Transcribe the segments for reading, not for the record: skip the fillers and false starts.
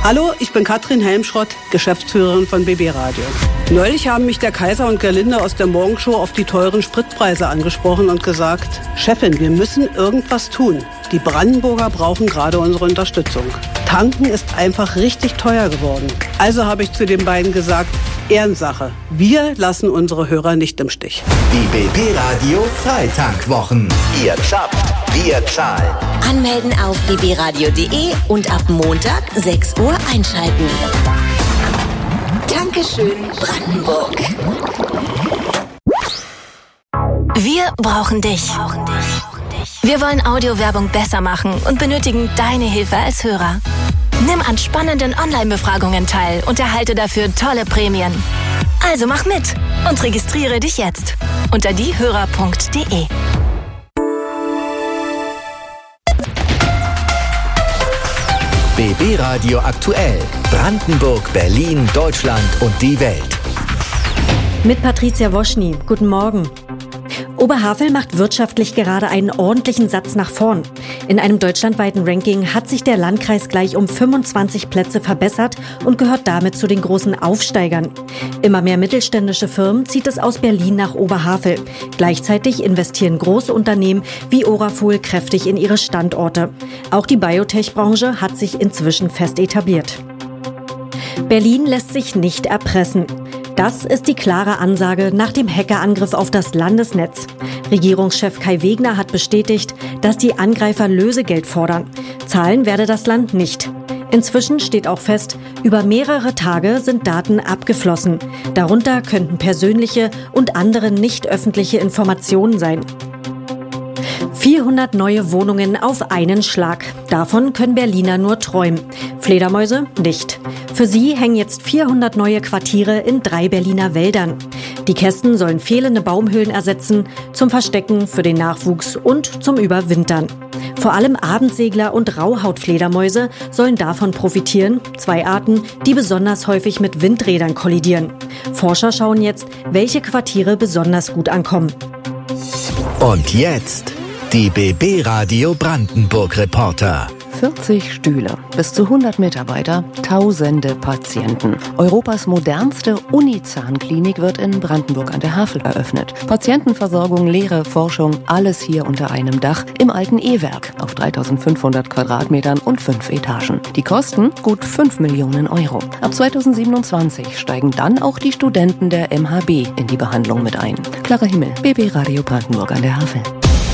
Hallo, ich bin Katrin Helmschrott, Geschäftsführerin von BB Radio. Neulich haben mich der Kaiser und Gerlinde aus der Morgenshow auf die teuren Spritpreise angesprochen und gesagt, Chefin, wir müssen irgendwas tun. Die Brandenburger brauchen gerade unsere Unterstützung. Tanken ist einfach richtig teuer geworden. Also habe ich zu den beiden gesagt, Ehrensache. Wir lassen unsere Hörer nicht im Stich. Die BB Radio Freitankwochen. Ihr zappt, wir zahlen. Anmelden auf bbradio.de und ab Montag 6 Uhr einschalten. Dankeschön, Brandenburg. Wir brauchen dich. Wir wollen Audiowerbung besser machen und benötigen deine Hilfe als Hörer. Nimm an spannenden Online-Befragungen teil und erhalte dafür tolle Prämien. Also mach mit und registriere dich jetzt unter diehörer.de. BB Radio aktuell. Brandenburg, Berlin, Deutschland und die Welt. Mit Patricia Woschny. Guten Morgen. Oberhavel macht wirtschaftlich gerade einen ordentlichen Satz nach vorn. In einem deutschlandweiten Ranking hat sich der Landkreis gleich um 25 Plätze verbessert und gehört damit zu den großen Aufsteigern. Immer mehr mittelständische Firmen zieht es aus Berlin nach Oberhavel. Gleichzeitig investieren große Unternehmen wie Orafol kräftig in ihre Standorte. Auch die Biotech-Branche hat sich inzwischen fest etabliert. Berlin lässt sich nicht erpressen. Das ist die klare Ansage nach dem Hackerangriff auf das Landesnetz. Regierungschef Kai Wegner hat bestätigt, dass die Angreifer Lösegeld fordern. Zahlen werde das Land nicht. Inzwischen steht auch fest, über mehrere Tage sind Daten abgeflossen. Darunter könnten persönliche und andere nicht öffentliche Informationen sein. 400 neue Wohnungen auf einen Schlag. Davon können Berliner nur träumen. Fledermäuse nicht. Für sie hängen jetzt 400 neue Quartiere in 3 Berliner Wäldern. Die Kästen sollen fehlende Baumhöhlen ersetzen, zum Verstecken für den Nachwuchs und zum Überwintern. Vor allem Abendsegler und Rauhautfledermäuse sollen davon profitieren. 2 Arten, die besonders häufig mit Windrädern kollidieren. Forscher schauen jetzt, welche Quartiere besonders gut ankommen. Und jetzt die BB Radio Brandenburg Reporter. 40 Stühle, bis zu 100 Mitarbeiter, tausende Patienten. Europas modernste Uni-Zahnklinik wird in Brandenburg an der Havel eröffnet. Patientenversorgung, Lehre, Forschung, alles hier unter einem Dach im alten E-Werk auf 3.500 Quadratmetern und 5 Etagen. Die Kosten gut 5 Millionen Euro. Ab 2027 steigen dann auch die Studenten der MHB in die Behandlung mit ein. Klarer Himmel, BB Radio Brandenburg an der Havel.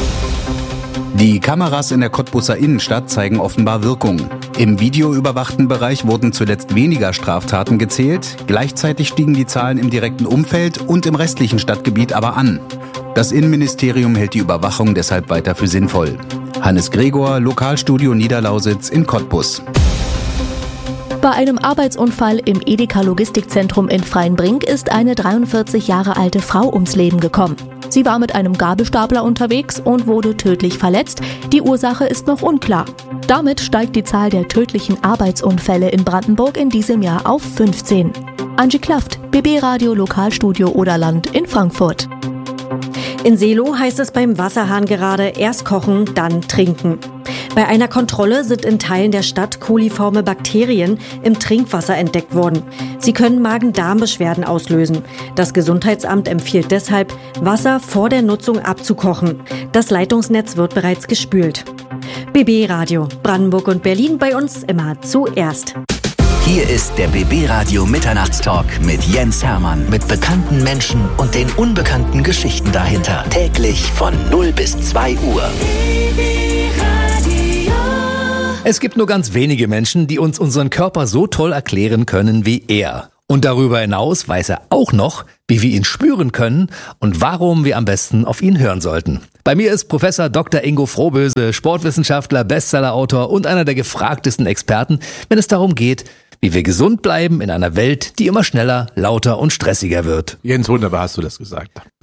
Die Kameras in der Cottbuser Innenstadt zeigen offenbar Wirkung. Im videoüberwachten Bereich wurden zuletzt weniger Straftaten gezählt. Gleichzeitig stiegen die Zahlen im direkten Umfeld und im restlichen Stadtgebiet aber an. Das Innenministerium hält die Überwachung deshalb weiter für sinnvoll. Hannes Gregor, Lokalstudio Niederlausitz in Cottbus. Bei einem Arbeitsunfall im Edeka-Logistikzentrum in Freienbrink ist eine 43 Jahre alte Frau ums Leben gekommen. Sie war mit einem Gabelstapler unterwegs und wurde tödlich verletzt. Die Ursache ist noch unklar. Damit steigt die Zahl der tödlichen Arbeitsunfälle in Brandenburg in diesem Jahr auf 15. Angie Klaft, BB Radio Lokalstudio Oderland in Frankfurt. In Seelow heißt es beim Wasserhahn gerade erst kochen, dann trinken. Bei einer Kontrolle sind in Teilen der Stadt coliforme Bakterien im Trinkwasser entdeckt worden. Sie können Magen-Darm-Beschwerden auslösen. Das Gesundheitsamt empfiehlt deshalb, Wasser vor der Nutzung abzukochen. Das Leitungsnetz wird bereits gespült. BB Radio, Brandenburg und Berlin bei uns immer zuerst. Hier ist der BB Radio Mitternachtstalk mit Jens Hermann. Mit bekannten Menschen und den unbekannten Geschichten dahinter. Täglich von 0 bis 2 Uhr. Es gibt nur ganz wenige Menschen, die uns unseren Körper so toll erklären können wie er. Und darüber hinaus weiß er auch noch, wie wir ihn spüren können und warum wir am besten auf ihn hören sollten. Bei mir ist Professor Dr. Ingo Frohböse, Sportwissenschaftler, Bestsellerautor und einer der gefragtesten Experten, wenn es darum geht, wie wir gesund bleiben in einer Welt, die immer schneller, lauter und stressiger wird. Jens, wunderbar hast du das gesagt.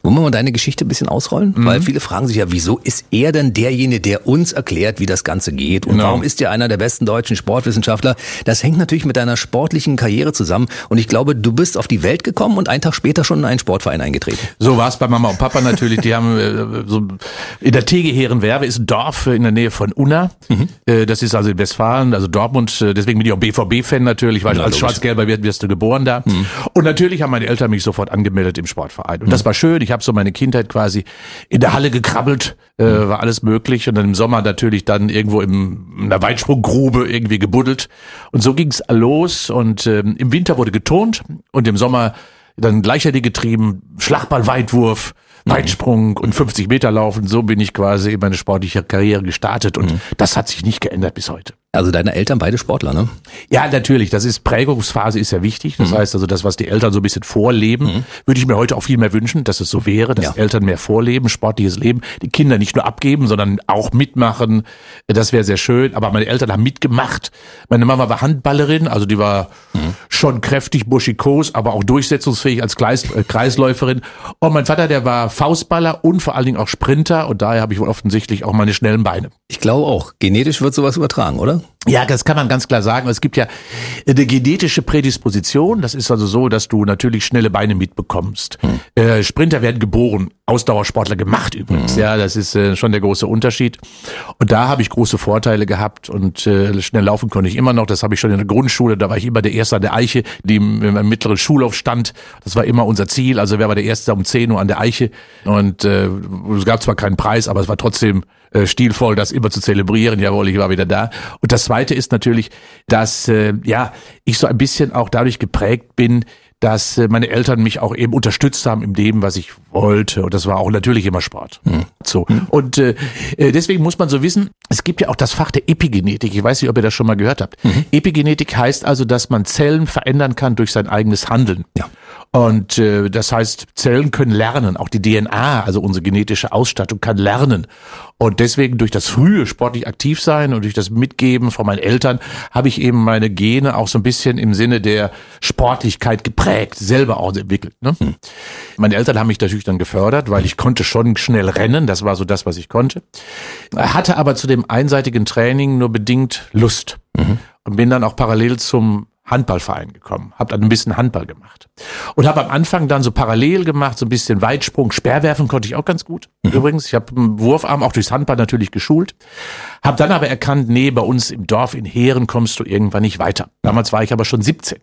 Wollen wir mal deine Geschichte ein bisschen ausrollen? Weil viele fragen sich ja, wieso ist er denn derjenige, der uns erklärt, wie das Ganze geht? Und warum ist er einer der besten deutschen Sportwissenschaftler? Das hängt natürlich mit deiner sportlichen Karriere zusammen. Und ich glaube, du bist auf die Welt gekommen und einen Tag später schon in einen Sportverein eingetreten. So war es bei Mama und Papa natürlich. Die haben so in der Tegeherenwerbe ist ein Dorf in der Nähe von Unna. Das ist also in Westfalen, also Dortmund. Deswegen bin ich auch BVB-Fan natürlich, weil als Schwarz-Gelber wirst du geboren da. Und natürlich haben meine Eltern mich sofort angemeldet im Sportverein. Und das war schön. Ich habe so meine Kindheit quasi in der Halle gekrabbelt, war alles möglich. Und dann im Sommer natürlich dann irgendwo in einer Weitsprunggrube irgendwie gebuddelt. Und so ging's los. Und im Winter wurde geturnt und im Sommer dann Leichtathletik getrieben, Schlagball, Weitwurf, Weitsprung und 50 Meter laufen. So bin ich quasi in meine sportliche Karriere gestartet. Und das hat sich nicht geändert bis heute. Also deine Eltern beide Sportler, ne? Ja, natürlich. Das ist Prägungsphase ist ja wichtig. Das heißt also, das, was die Eltern so ein bisschen vorleben, würde ich mir heute auch viel mehr wünschen, dass es so wäre, dass Eltern mehr vorleben, sportliches Leben, die Kinder nicht nur abgeben, sondern auch mitmachen. Das wäre sehr schön. Aber meine Eltern haben mitgemacht. Meine Mama war Handballerin, also die war schon kräftig, buschikos, aber auch durchsetzungsfähig als Kreisläuferin. Und mein Vater, der war Faustballer und vor allen Dingen auch Sprinter. Und daher habe ich wohl offensichtlich auch meine schnellen Beine. Ich glaube auch. Genetisch wird sowas übertragen, oder? Ja, das kann man ganz klar sagen. Es gibt ja eine genetische Prädisposition. Das ist also so, dass du natürlich schnelle Beine mitbekommst. Sprinter werden geboren, Ausdauersportler gemacht übrigens. Ja, das ist schon der große Unterschied. Und da habe ich große Vorteile gehabt und schnell laufen konnte ich immer noch. Das habe ich schon in der Grundschule. Da war ich immer der Erste an der Eiche, die im mittleren Schulhof stand. Das war immer unser Ziel. Also wer war der Erste um 10 Uhr an der Eiche? Und es gab zwar keinen Preis, aber es war trotzdem stilvoll, das immer zu zelebrieren. Jawohl, ich war wieder da. Und das Zweite ist natürlich, dass ich so ein bisschen auch dadurch geprägt bin, dass meine Eltern mich auch eben unterstützt haben in dem, was ich wollte. Und das war auch natürlich immer Sport. So. Und deswegen muss man so wissen, es gibt ja auch das Fach der Epigenetik. Ich weiß nicht, ob ihr das schon mal gehört habt. Epigenetik heißt also, dass man Zellen verändern kann durch sein eigenes Handeln. Ja. Und das heißt, Zellen können lernen, auch die DNA, also unsere genetische Ausstattung kann lernen. Und deswegen durch das frühe sportlich aktiv sein und durch das Mitgeben von meinen Eltern habe ich eben meine Gene auch so ein bisschen im Sinne der Sportlichkeit geprägt, selber auch entwickelt. Ne? Meine Eltern haben mich natürlich dann gefördert, weil ich konnte schon schnell rennen, das war so das, was ich konnte. Hatte aber zu dem einseitigen Training nur bedingt Lust und bin dann auch parallel zum Handballverein gekommen, habe dann ein bisschen Handball gemacht und habe am Anfang dann so parallel gemacht, so ein bisschen Weitsprung, Speerwerfen konnte ich auch ganz gut. Übrigens, ich habe einen Wurfarm auch durchs Handball natürlich geschult, habe dann aber erkannt, nee, bei uns im Dorf in Heeren kommst du irgendwann nicht weiter. Damals war ich aber schon 17.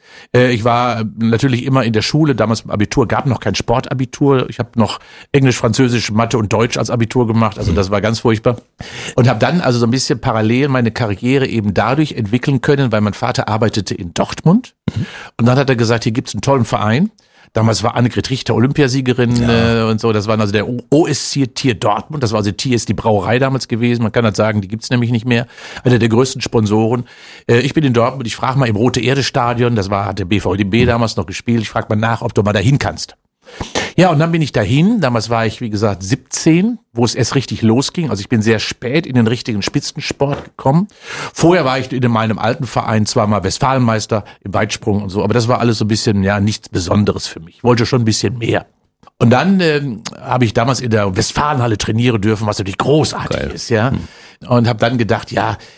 Ich war natürlich immer in der Schule, damals im Abitur gab noch kein Sportabitur. Ich habe noch Englisch, Französisch, Mathe und Deutsch als Abitur gemacht, also das war ganz furchtbar. Und habe dann also so ein bisschen parallel meine Karriere eben dadurch entwickeln können, weil mein Vater arbeitete in Dortmund. Und dann hat er gesagt, hier gibt's einen tollen Verein. Damals war Annegret Richter Olympiasiegerin und so. Das war also der OSC Tier Dortmund. Das war also Tier ist die Brauerei damals gewesen. Man kann halt sagen, die gibt's nämlich nicht mehr. Einer der größten Sponsoren. Ich bin in Dortmund. Ich frage mal im Rote Erde Stadion. Das hat der BVB damals noch gespielt. Ich frage mal nach, ob du mal dahin kannst. Ja, und dann bin ich dahin. Damals war ich, wie gesagt, 17, wo es erst richtig losging. Also ich bin sehr spät in den richtigen Spitzensport gekommen. Vorher war ich in meinem alten Verein zwar mal Westfalenmeister im Weitsprung und so, aber das war alles so ein bisschen, nichts Besonderes für mich. Ich wollte schon ein bisschen mehr. Und dann habe ich damals in der Westfalenhalle trainieren dürfen, was natürlich großartig ist, ja. Und habe dann gedacht,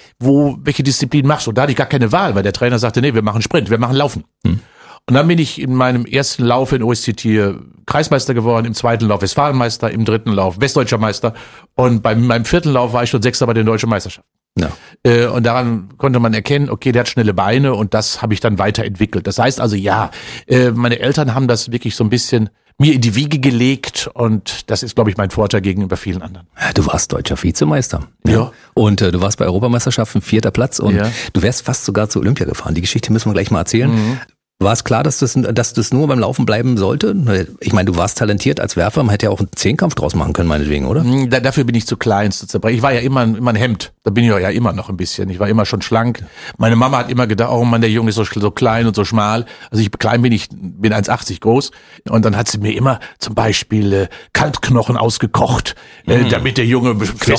welche Disziplin machst du? Und da hatte ich gar keine Wahl, weil der Trainer sagte, nee, wir machen Sprint, wir machen Laufen. Und dann bin ich in meinem ersten Lauf in OSC Tier Kreismeister geworden, im zweiten Lauf Westfalenmeister, im dritten Lauf Westdeutscher Meister und bei meinem vierten Lauf war ich schon Sechster bei den Deutschen Meisterschaften. Ja. Und daran konnte man erkennen, okay, der hat schnelle Beine und das habe ich dann weiterentwickelt. Das heißt also, meine Eltern haben das wirklich so ein bisschen mir in die Wiege gelegt und das ist, glaube ich, mein Vorteil gegenüber vielen anderen. Ja, du warst deutscher Vizemeister. Ja. Und du warst bei Europameisterschaften 4. Platz und du wärst fast sogar zur Olympia gefahren. Die Geschichte müssen wir gleich mal erzählen. War es klar, dass das nur beim Laufen bleiben sollte? Ich meine, du warst talentiert als Werfer, man hätte ja auch einen Zehnkampf draus machen können, meinetwegen, oder? Dafür bin ich zu klein, zu zerbrechen. Ich war ja immer ein Hemd, da bin ich ja immer noch ein bisschen. Ich war immer schon schlank. Meine Mama hat immer gedacht, oh Mann, der Junge ist so klein und so schmal. Also klein bin 1,80 groß. Und dann hat sie mir immer zum Beispiel Kalbknochen ausgekocht, damit der Junge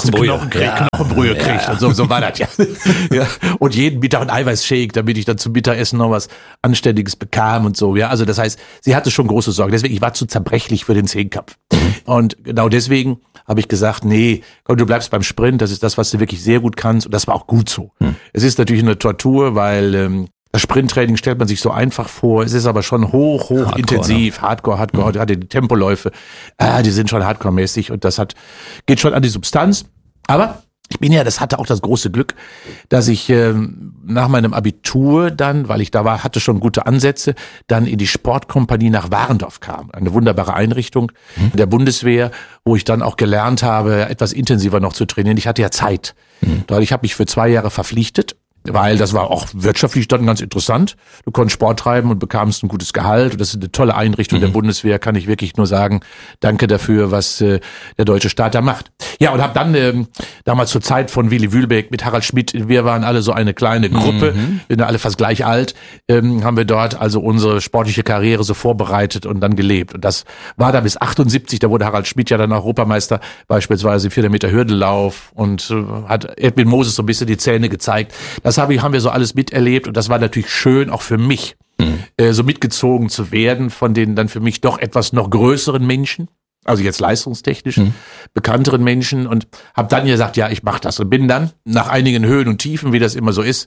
Knochenbrühe kriegt. Und so war das ja. Und jeden Mittag ein Eiweißshake, damit ich dann zum Mittagessen noch was Anständiges alles bekam und so. Ja, also das heißt, sie hatte schon große Sorgen. Deswegen, ich war zu zerbrechlich für den Zehnkampf. Und genau deswegen habe ich gesagt, nee, komm, du bleibst beim Sprint. Das ist das, was du wirklich sehr gut kannst. Und das war auch gut so. Es ist natürlich eine Tortur, weil das Sprinttraining stellt man sich so einfach vor. Es ist aber schon hoch intensiv. Hardcore. Gerade die Tempoläufe, die sind schon hardcore-mäßig. Und das geht schon an die Substanz. Aber das hatte auch das große Glück, dass ich nach meinem Abitur dann, weil ich da war, hatte schon gute Ansätze, dann in die Sportkompanie nach Warendorf kam. Eine wunderbare Einrichtung der Bundeswehr, wo ich dann auch gelernt habe, etwas intensiver noch zu trainieren. Ich hatte ja Zeit. Ich habe mich für 2 Jahre verpflichtet, weil das war auch wirtschaftlich dann ganz interessant. Du konntest Sport treiben und bekamst ein gutes Gehalt. Und das ist eine tolle Einrichtung der Bundeswehr, kann ich wirklich nur sagen. Danke dafür, was der deutsche Staat da macht. Ja, und habe dann damals zur Zeit von Willy Wühlbeck mit Harald Schmidt, wir waren alle so eine kleine Gruppe, wir sind alle fast gleich alt, haben wir dort also unsere sportliche Karriere so vorbereitet und dann gelebt. Und das war da bis 78, da wurde Harald Schmidt ja dann Europameister, beispielsweise 400 Meter Hürdenlauf und hat Edwin Moses so ein bisschen die Zähne gezeigt. Das haben wir so alles miterlebt und das war natürlich schön, auch für mich, so mitgezogen zu werden von den dann für mich doch etwas noch größeren Menschen, also jetzt leistungstechnisch bekannteren Menschen, und habe dann gesagt, ja, ich mache das, und bin dann nach einigen Höhen und Tiefen, wie das immer so ist,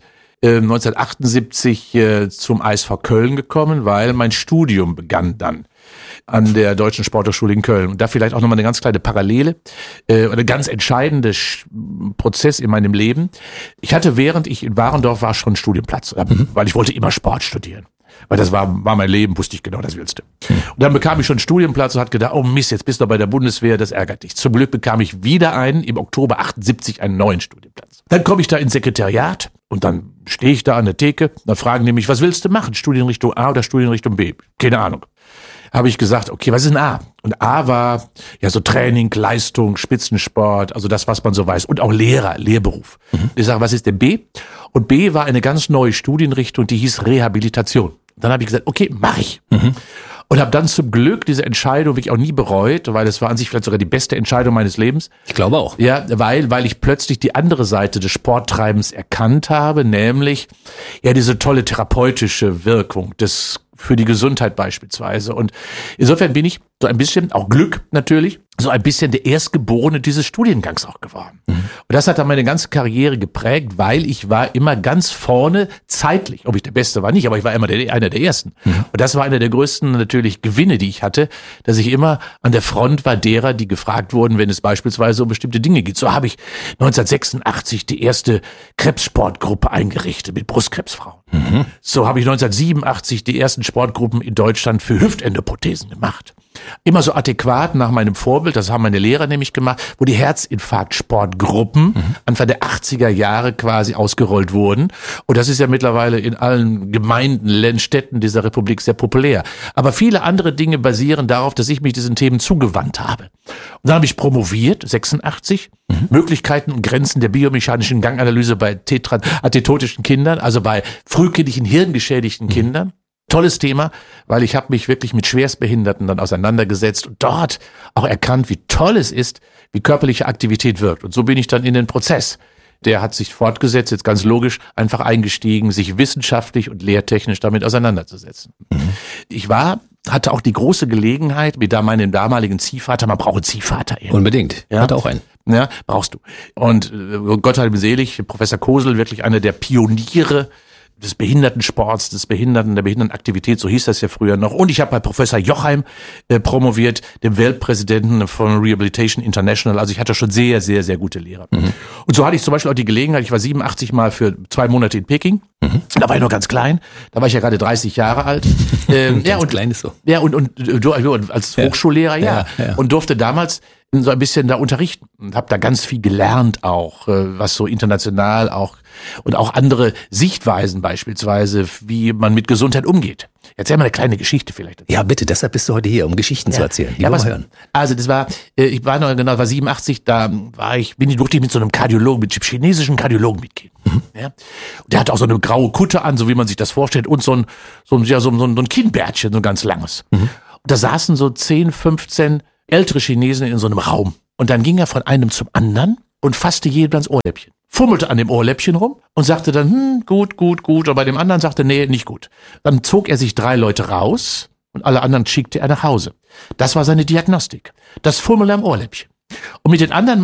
1978 zum ISV Köln gekommen, weil mein Studium begann dann an der Deutschen Sporthochschule in Köln. Und da vielleicht auch nochmal eine ganz kleine Parallele, eine ganz entscheidende Prozess in meinem Leben. Ich hatte, während ich in Warendorf war, schon einen Studienplatz, weil ich wollte immer Sport studieren. Weil das war mein Leben, wusste ich genau, das willst du. Und dann bekam ich schon einen Studienplatz und hatte gedacht, oh Mist, jetzt bist du bei der Bundeswehr, das ärgert dich. Zum Glück bekam ich wieder im Oktober 78 einen neuen Studienplatz. Dann komme ich da ins Sekretariat und dann stehe ich da an der Theke, dann fragen die mich, was willst du machen? Studienrichtung A oder Studienrichtung B? Keine Ahnung. Habe ich gesagt, okay, was ist ein A? Und A war ja so Training, Leistung, Spitzensport, also das, was man so weiß. Und auch Lehrberuf. Ich sage, was ist denn B? Und B war eine ganz neue Studienrichtung, die hieß Rehabilitation. Dann habe ich gesagt, okay, mache ich. Und habe dann zum Glück diese Entscheidung wirklich auch nie bereut, weil es war an sich vielleicht sogar die beste Entscheidung meines Lebens. Ich glaube auch. Ja, weil ich plötzlich die andere Seite des Sporttreibens erkannt habe, nämlich ja diese tolle therapeutische Wirkung für die Gesundheit beispielsweise. Und insofern bin ich so ein bisschen, auch Glück natürlich, so ein bisschen der Erstgeborene dieses Studiengangs auch geworden. Und das hat dann meine ganze Karriere geprägt, weil ich war immer ganz vorne zeitlich. Ob ich der Beste war nicht, aber ich war immer einer der Ersten. Und das war einer der größten natürlich Gewinne, die ich hatte, dass ich immer an der Front war derer, die gefragt wurden, wenn es beispielsweise um bestimmte Dinge geht. So habe ich 1986 die erste Krebssportgruppe eingerichtet mit Brustkrebsfrauen. So habe ich 1987 die ersten Sportgruppen in Deutschland für Hüftendoprothesen gemacht. Immer so adäquat nach meinem Vorbild, das haben meine Lehrer nämlich gemacht, wo die Herzinfarkt-Sportgruppen Anfang der 80er Jahre quasi ausgerollt wurden. Und das ist ja mittlerweile in allen Gemeinden, Städten dieser Republik sehr populär. Aber viele andere Dinge basieren darauf, dass ich mich diesen Themen zugewandt habe. Und dann habe ich promoviert, 86, Möglichkeiten und Grenzen der biomechanischen Ganganalyse bei atetotischen Kindern, also bei frühkindlichen hirngeschädigten Kindern. Tolles Thema, weil ich habe mich wirklich mit Schwerstbehinderten dann auseinandergesetzt und dort auch erkannt, wie toll es ist, wie körperliche Aktivität wirkt. Und so bin ich dann in den Prozess. Der hat sich fortgesetzt, jetzt ganz logisch, einfach eingestiegen, sich wissenschaftlich und lehrtechnisch damit auseinanderzusetzen. Ich hatte auch die große Gelegenheit, mit meinem damaligen Ziehvater, man braucht einen Ziehvater. Unbedingt, ja? Hat auch einen. Ja, brauchst du. Und Gott hat ihm selig, Professor Kosel, wirklich einer der Pioniere des Behindertensports, der Behindertenaktivität, so hieß das ja früher noch. Und ich habe bei Professor Jochheim promoviert, dem Weltpräsidenten von Rehabilitation International. Also ich hatte schon sehr, sehr, sehr gute Lehrer. Und so hatte ich zum Beispiel auch die Gelegenheit, ich war 87 mal für 2 Monate in Peking. Da war ich noch ganz klein. Da war ich ja gerade 30 Jahre alt. Ja, und klein ist so. Ja, und als Hochschullehrer, ja. Und durfte damals so ein bisschen da unterrichten und habe da ganz viel gelernt auch, was so international auch und auch andere Sichtweisen beispielsweise, wie man mit Gesundheit umgeht. Erzähl mal eine kleine Geschichte vielleicht dazu. Ja, bitte, deshalb bist du heute hier, um Geschichten zu erzählen. Die wollen wir hören. Also das war, ich war noch genau, war 87, durfte ich mit so einem Kardiologen, mit einem chinesischen Kardiologen mitgehen. Ja. Und der hatte auch so eine graue Kutte an, so wie man sich das vorstellt, und so ein Kinnbärtchen, so ein ganz langes. Und da saßen so 10, 15 ältere Chinesen in so einem Raum. Und dann ging er von einem zum anderen und fasste jedem ans Ohrläppchen. fummelte an dem Ohrläppchen rum und sagte dann, gut. Und bei dem anderen sagte, nee, nicht gut. Dann zog er sich 3 Leute raus und alle anderen schickte er nach Hause. Das war seine Diagnostik. Das Fummeln am Ohrläppchen. Und mit den anderen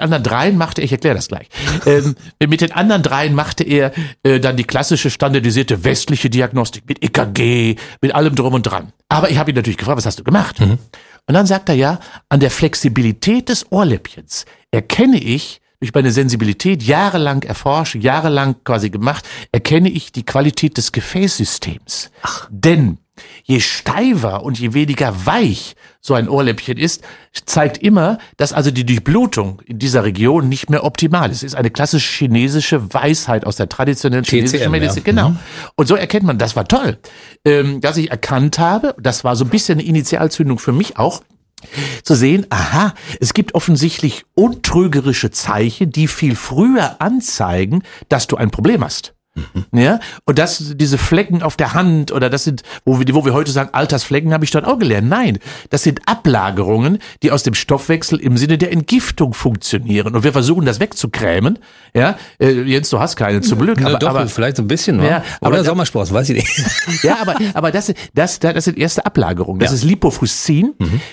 3 machte er, ich erkläre das gleich, mit den anderen 3 machte er dann die klassische standardisierte westliche Diagnostik mit EKG, mit allem drum und dran. Aber ich habe ihn natürlich gefragt, was hast du gemacht? Und dann sagt er, ja, an der Flexibilität des Ohrläppchens erkenne ich, durch meine Sensibilität jahrelang erforscht, jahrelang quasi gemacht, erkenne ich die Qualität des Gefäßsystems. Denn je steifer und je weniger weich so ein Ohrläppchen ist, zeigt immer, dass also die Durchblutung in dieser Region nicht mehr optimal ist. Es ist eine klassische chinesische Weisheit aus der traditionellen chinesischen Medizin. Ja. Genau. Und so erkennt man, das war toll, dass ich erkannt habe, das war so ein bisschen eine Initialzündung für mich auch, zu sehen, aha, es gibt offensichtlich untrügerische Zeichen, die viel früher anzeigen, dass du ein Problem hast. Ja, und diese Flecken auf der Hand oder das sind, wo wir heute sagen, Altersflecken, habe ich dort auch gelernt. Nein, das sind Ablagerungen, die aus dem Stoffwechsel im Sinne der Entgiftung funktionieren. Und wir versuchen das wegzukrämen. Ja, Jens, du hast keine, zum Glück. Aber vielleicht so ein bisschen, ja, oder Sommersport, weiß ich nicht. Ja, aber das sind erste Ablagerungen. Das ist Lipofuscin.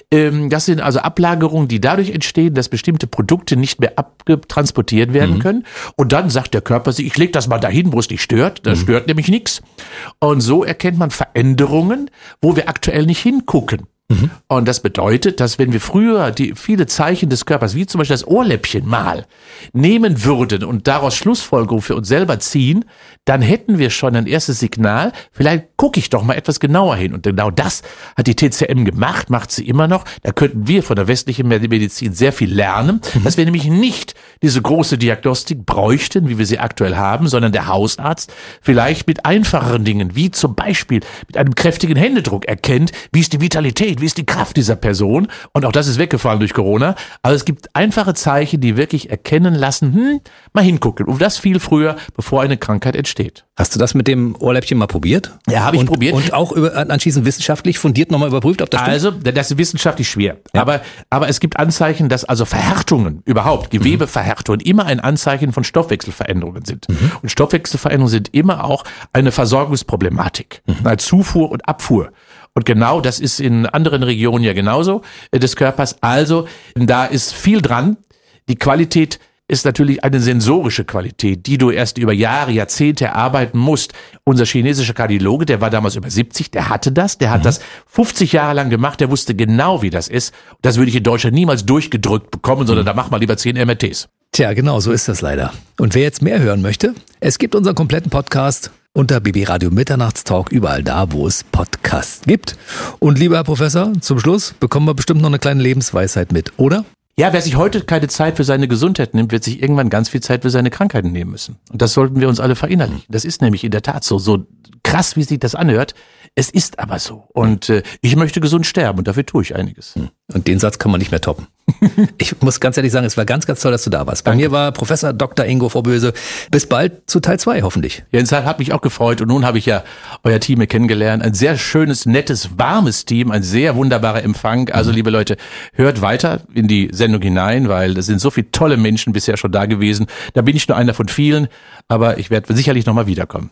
Das sind also Ablagerungen, die dadurch entstehen, dass bestimmte Produkte nicht mehr abtransportiert werden können. Und dann sagt der Körper sich, ich leg das mal dahin, wo es nicht stört. Das stört nämlich nichts. Und so erkennt man Veränderungen, wo wir aktuell nicht hingucken. Und das bedeutet, dass wenn wir früher die viele Zeichen des Körpers, wie zum Beispiel das Ohrläppchen mal, nehmen würden und daraus Schlussfolgerungen für uns selber ziehen, dann hätten wir schon ein erstes Signal, vielleicht gucke ich doch mal etwas genauer hin. Und genau das hat die TCM gemacht, macht sie immer noch. Da könnten wir von der westlichen Medizin sehr viel lernen, dass wir nämlich nicht diese große Diagnostik bräuchten, wie wir sie aktuell haben, sondern der Hausarzt vielleicht mit einfacheren Dingen, wie zum Beispiel mit einem kräftigen Händedruck erkennt, wie ist die Vitalität, wie ist die Kraft dieser Person. Und auch das ist weggefallen durch Corona. Aber es gibt einfache Zeichen, die wirklich erkennen lassen, mal hingucken. Und das viel früher, bevor eine Krankheit entsteht. Hast du das mit dem Ohrläppchen mal probiert? Ja, habe ich probiert. Und auch anschließend wissenschaftlich fundiert nochmal überprüft, ob das stimmt? Also, das ist wissenschaftlich schwer. Ja. Aber es gibt Anzeichen, dass also Verhärtungen überhaupt, Gewebeverhärtungen, immer ein Anzeichen von Stoffwechselveränderungen sind. Und Stoffwechselveränderungen sind immer auch eine Versorgungsproblematik. Eine Zufuhr und Abfuhr. Und genau das ist in anderen Regionen ja genauso des Körpers. Also da ist viel dran. Die Qualität ist natürlich eine sensorische Qualität, die du erst über Jahre, Jahrzehnte erarbeiten musst. Unser chinesischer Kardiologe, der war damals über 70, der hatte das, der hat das 50 Jahre lang gemacht, der wusste genau, wie das ist. Das würde ich in Deutschland niemals durchgedrückt bekommen, sondern da mach mal lieber 10 MRTs. Tja, genau, so ist das leider. Und wer jetzt mehr hören möchte, es gibt unseren kompletten Podcast unter BB Radio Mitternachtstalk, überall da, wo es Podcasts gibt. Und lieber Herr Professor, zum Schluss bekommen wir bestimmt noch eine kleine Lebensweisheit mit, oder? Ja, wer sich heute keine Zeit für seine Gesundheit nimmt, wird sich irgendwann ganz viel Zeit für seine Krankheiten nehmen müssen. Und das sollten wir uns alle verinnerlichen. Das ist nämlich in der Tat so krass, wie sich das anhört. Es ist aber so. Und ich möchte gesund sterben und dafür tue ich einiges. Und den Satz kann man nicht mehr toppen. Ich muss ganz ehrlich sagen, es war ganz, ganz toll, dass du da warst. Bei mir war Professor Dr. Ingo Vorböse. Bis bald zu Teil 2 hoffentlich. Jens, hat mich auch gefreut und nun habe ich ja euer Team hier kennengelernt. Ein sehr schönes, nettes, warmes Team, ein sehr wunderbarer Empfang. Also liebe Leute, hört weiter in die Sendung hinein, weil es sind so viele tolle Menschen bisher schon da gewesen. Da bin ich nur einer von vielen, aber ich werde sicherlich nochmal wiederkommen.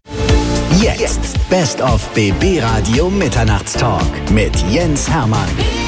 Jetzt Best of BB Radio Mitternachtstalk mit Jens Hermann.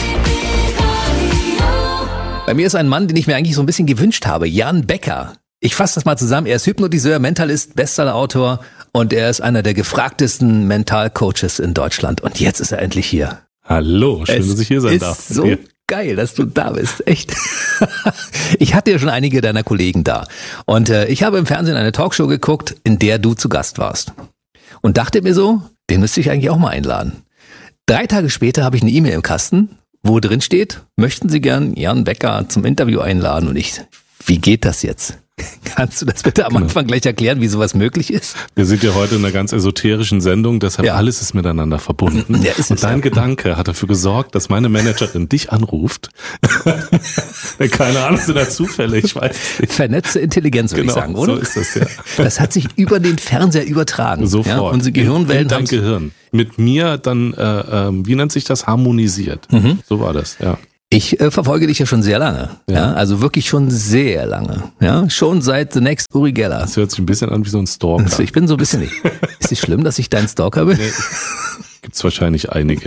Bei mir ist ein Mann, den ich mir eigentlich so ein bisschen gewünscht habe, Jan Becker. Ich fasse das mal zusammen. Er ist Hypnotiseur, Mentalist, Bestsellerautor und er ist einer der gefragtesten Mentalcoaches in Deutschland. Und jetzt ist er endlich hier. Hallo, schön, dass ich hier sein darf. Ist so geil, dass du da bist. Echt. Ich hatte ja schon einige deiner Kollegen da. Und ich habe im Fernsehen eine Talkshow geguckt, in der du zu Gast warst. Und dachte mir so, den müsste ich eigentlich auch mal einladen. 3 Tage später habe ich eine E-Mail im Kasten, wo drin steht, möchten Sie gern Jan Becker zum Interview einladen? Und ich, wie geht das jetzt? Kannst du das bitte am Anfang gleich erklären, wie sowas möglich ist? Wir sind ja heute in einer ganz esoterischen Sendung, deshalb alles ist miteinander verbunden. Ja, ist und dein Gedanke hat dafür gesorgt, dass meine Managerin dich anruft. Keine Ahnung, sind da Zufälle, ich weiß nicht. Vernetzte Intelligenz, würde ich sagen, oder? So ist das, ja. Das hat sich über den Fernseher übertragen. Sofort. Ja? Unsere Gehirnwellen in dein Gehirn. Mit mir dann, wie nennt sich das? Harmonisiert. So war das, ja. Ich verfolge dich ja schon sehr lange. Ja. Also wirklich schon sehr lange. Ja, schon seit The Next Uri Geller. Das hört sich ein bisschen an wie so ein Stalker. Also ich bin so ein bisschen nicht. Ist es schlimm, dass ich dein Stalker bin? Nee. Gibt's wahrscheinlich einige.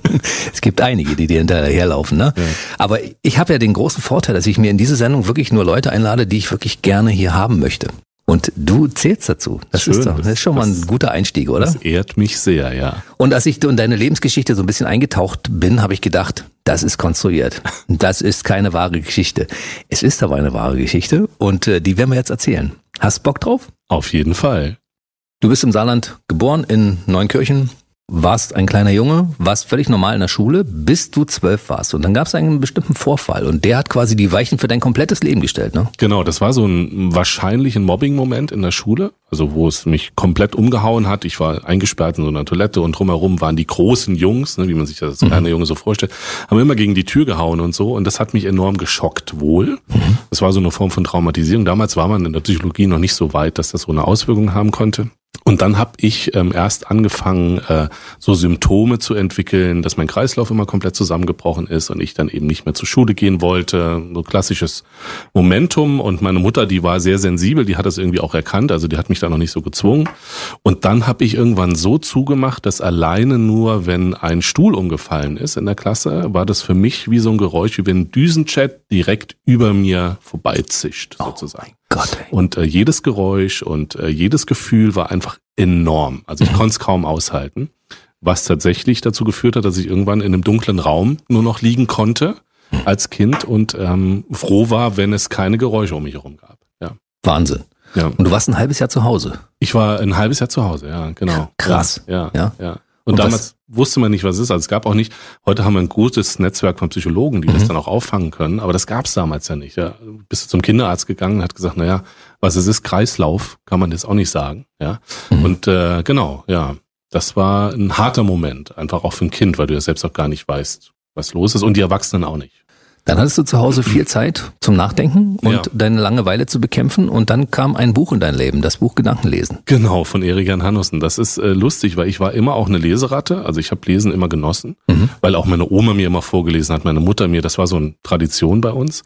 Es gibt einige, die dir hinterherlaufen, ne? Ja. Aber ich habe ja den großen Vorteil, dass ich mir in diese Sendung wirklich nur Leute einlade, die ich wirklich gerne hier haben möchte. Und du zählst dazu. Das ist schon mal ein guter Einstieg, oder? Das ehrt mich sehr, ja. Und als ich in deine Lebensgeschichte so ein bisschen eingetaucht bin, habe ich gedacht, das ist konstruiert. Das ist keine wahre Geschichte. Es ist aber eine wahre Geschichte und die werden wir jetzt erzählen. Hast Bock drauf? Auf jeden Fall. Du bist im Saarland geboren, in Neunkirchen. Warst ein kleiner Junge, warst völlig normal in der Schule, bis du 12 warst. Und dann gab es einen bestimmten Vorfall und der hat quasi die Weichen für dein komplettes Leben gestellt, ne? Genau, das war so ein wahrscheinlichen Mobbing-Moment in der Schule, also wo es mich komplett umgehauen hat. Ich war eingesperrt in so einer Toilette und drumherum waren die großen Jungs, ne, wie man sich das als kleiner Junge so vorstellt, haben immer gegen die Tür gehauen und so. Und das hat mich enorm geschockt wohl. Das war so eine Form von Traumatisierung. Damals war man in der Psychologie noch nicht so weit, dass das so eine Auswirkung haben konnte. Und dann habe ich erst angefangen, so Symptome zu entwickeln, dass mein Kreislauf immer komplett zusammengebrochen ist und ich dann eben nicht mehr zur Schule gehen wollte. So klassisches Momentum. Und meine Mutter, die war sehr sensibel, die hat das irgendwie auch erkannt, also die hat mich da noch nicht so gezwungen. Und dann habe ich irgendwann so zugemacht, dass alleine nur, wenn ein Stuhl umgefallen ist in der Klasse, war das für mich wie so ein Geräusch, wie wenn ein Düsenjet direkt über mir vorbeizischt, sozusagen. Gott, ey. Und jedes Geräusch und jedes Gefühl war einfach enorm. Also ich konnte es kaum aushalten, was tatsächlich dazu geführt hat, dass ich irgendwann in einem dunklen Raum nur noch liegen konnte als Kind und froh war, wenn es keine Geräusche um mich herum gab. Ja. Wahnsinn. Ja. Und du warst ein halbes Jahr zu Hause? Ich war ein halbes Jahr zu Hause, ja, genau. Krass. Ja. Und damals wusste man nicht, was es ist. Also es gab auch nicht, heute haben wir ein gutes Netzwerk von Psychologen, die das dann auch auffangen können, aber das gab es damals ja nicht. Ja. Bist du zum Kinderarzt gegangen und hat gesagt, naja, was es ist, Kreislauf, kann man das auch nicht sagen. Ja. Und genau, ja, das war ein harter Moment, einfach auch für ein Kind, weil du ja selbst auch gar nicht weißt, was los ist und die Erwachsenen auch nicht. Dann hattest du zu Hause viel Zeit zum Nachdenken und deine Langeweile zu bekämpfen und dann kam ein Buch in dein Leben, das Buch Gedankenlesen. Genau, von Erik-Jan Hannussen. Das ist lustig, weil ich war immer auch eine Leseratte, also ich habe Lesen immer genossen, weil auch meine Oma mir immer vorgelesen hat, meine Mutter mir, das war so eine Tradition bei uns.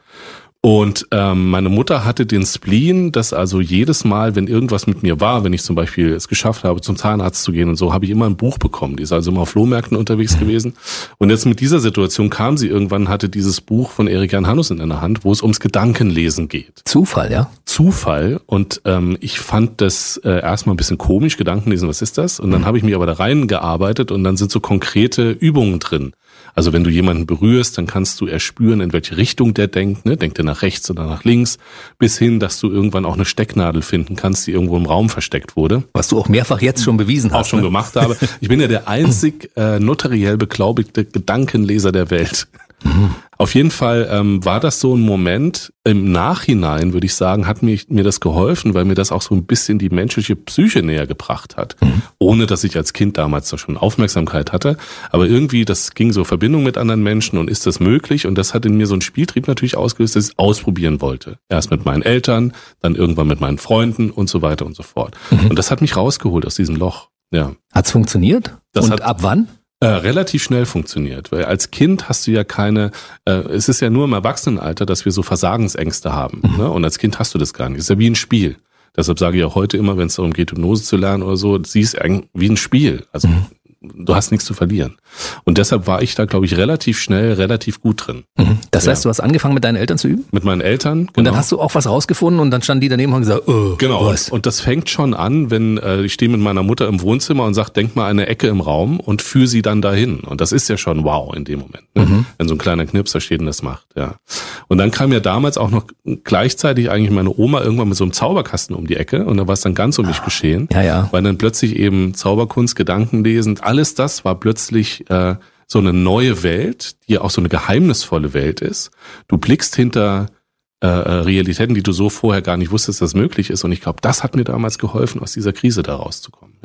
Und meine Mutter hatte den Spleen, dass also jedes Mal, wenn irgendwas mit mir war, wenn ich zum Beispiel es geschafft habe, zum Zahnarzt zu gehen und so, habe ich immer ein Buch bekommen. Die ist also immer auf Flohmärkten unterwegs gewesen. Und jetzt mit dieser Situation kam sie irgendwann, hatte dieses Buch von Erik-Jan Hannussen in der Hand, wo es ums Gedankenlesen geht. Zufall, ja? Zufall. Und ich fand das erstmal ein bisschen komisch, Gedankenlesen, was ist das? Und dann habe ich mich aber da reingearbeitet und dann sind so konkrete Übungen drin. Also wenn du jemanden berührst, dann kannst du erspüren, in welche Richtung der denkt. Ne? Denkt er nach rechts oder nach links? Bis hin, dass du irgendwann auch eine Stecknadel finden kannst, die irgendwo im Raum versteckt wurde. Was du auch mehrfach jetzt schon bewiesen hast. Auch schon gemacht habe. Ich bin ja der einzig notariell beglaubigte Gedankenleser der Welt. Auf jeden Fall war das so ein Moment, im Nachhinein würde ich sagen, hat mir das geholfen, weil mir das auch so ein bisschen die menschliche Psyche näher gebracht hat. Ohne, dass ich als Kind damals da schon Aufmerksamkeit hatte. Aber irgendwie, das ging so Verbindung mit anderen Menschen und ist das möglich? Und das hat in mir so einen Spieltrieb natürlich ausgelöst, dass ich es ausprobieren wollte. Erst mit meinen Eltern, dann irgendwann mit meinen Freunden und so weiter und so fort. Und das hat mich rausgeholt aus diesem Loch. Ja. Hat's funktioniert? Und ab wann? Relativ schnell funktioniert, weil als Kind hast du ja keine, es ist ja nur im Erwachsenenalter, dass wir so Versagensängste haben, ne? Und als Kind hast du das gar nicht. Es ist ja wie ein Spiel. Deshalb sage ich auch heute immer, wenn es darum geht, Hypnose zu lernen oder so, siehst du wie ein Spiel. Also du hast nichts zu verlieren. Und deshalb war ich da, glaube ich, relativ schnell, relativ gut drin. Das heißt, du hast angefangen, mit deinen Eltern zu üben? Mit meinen Eltern, genau. Und dann hast du auch was rausgefunden und dann standen die daneben und haben gesagt, genau. Was? Und das fängt schon an, wenn ich stehe mit meiner Mutter im Wohnzimmer und sage, denk mal eine Ecke im Raum und führe sie dann dahin. Und das ist ja schon wow in dem Moment, ne? Wenn so ein kleiner Knirpser steht und das macht. Ja. Und dann kam ja damals auch noch gleichzeitig eigentlich meine Oma irgendwann mit so einem Zauberkasten um die Ecke und da war es dann ganz um mich geschehen. Ja. Weil dann plötzlich eben Zauberkunst, Gedankenlesen, alles das war plötzlich so eine neue Welt, die ja auch so eine geheimnisvolle Welt ist. Du blickst hinter Realitäten, die du so vorher gar nicht wusstest, dass möglich ist. Und ich glaube, das hat mir damals geholfen, aus dieser Krise da rauszukommen. Ja.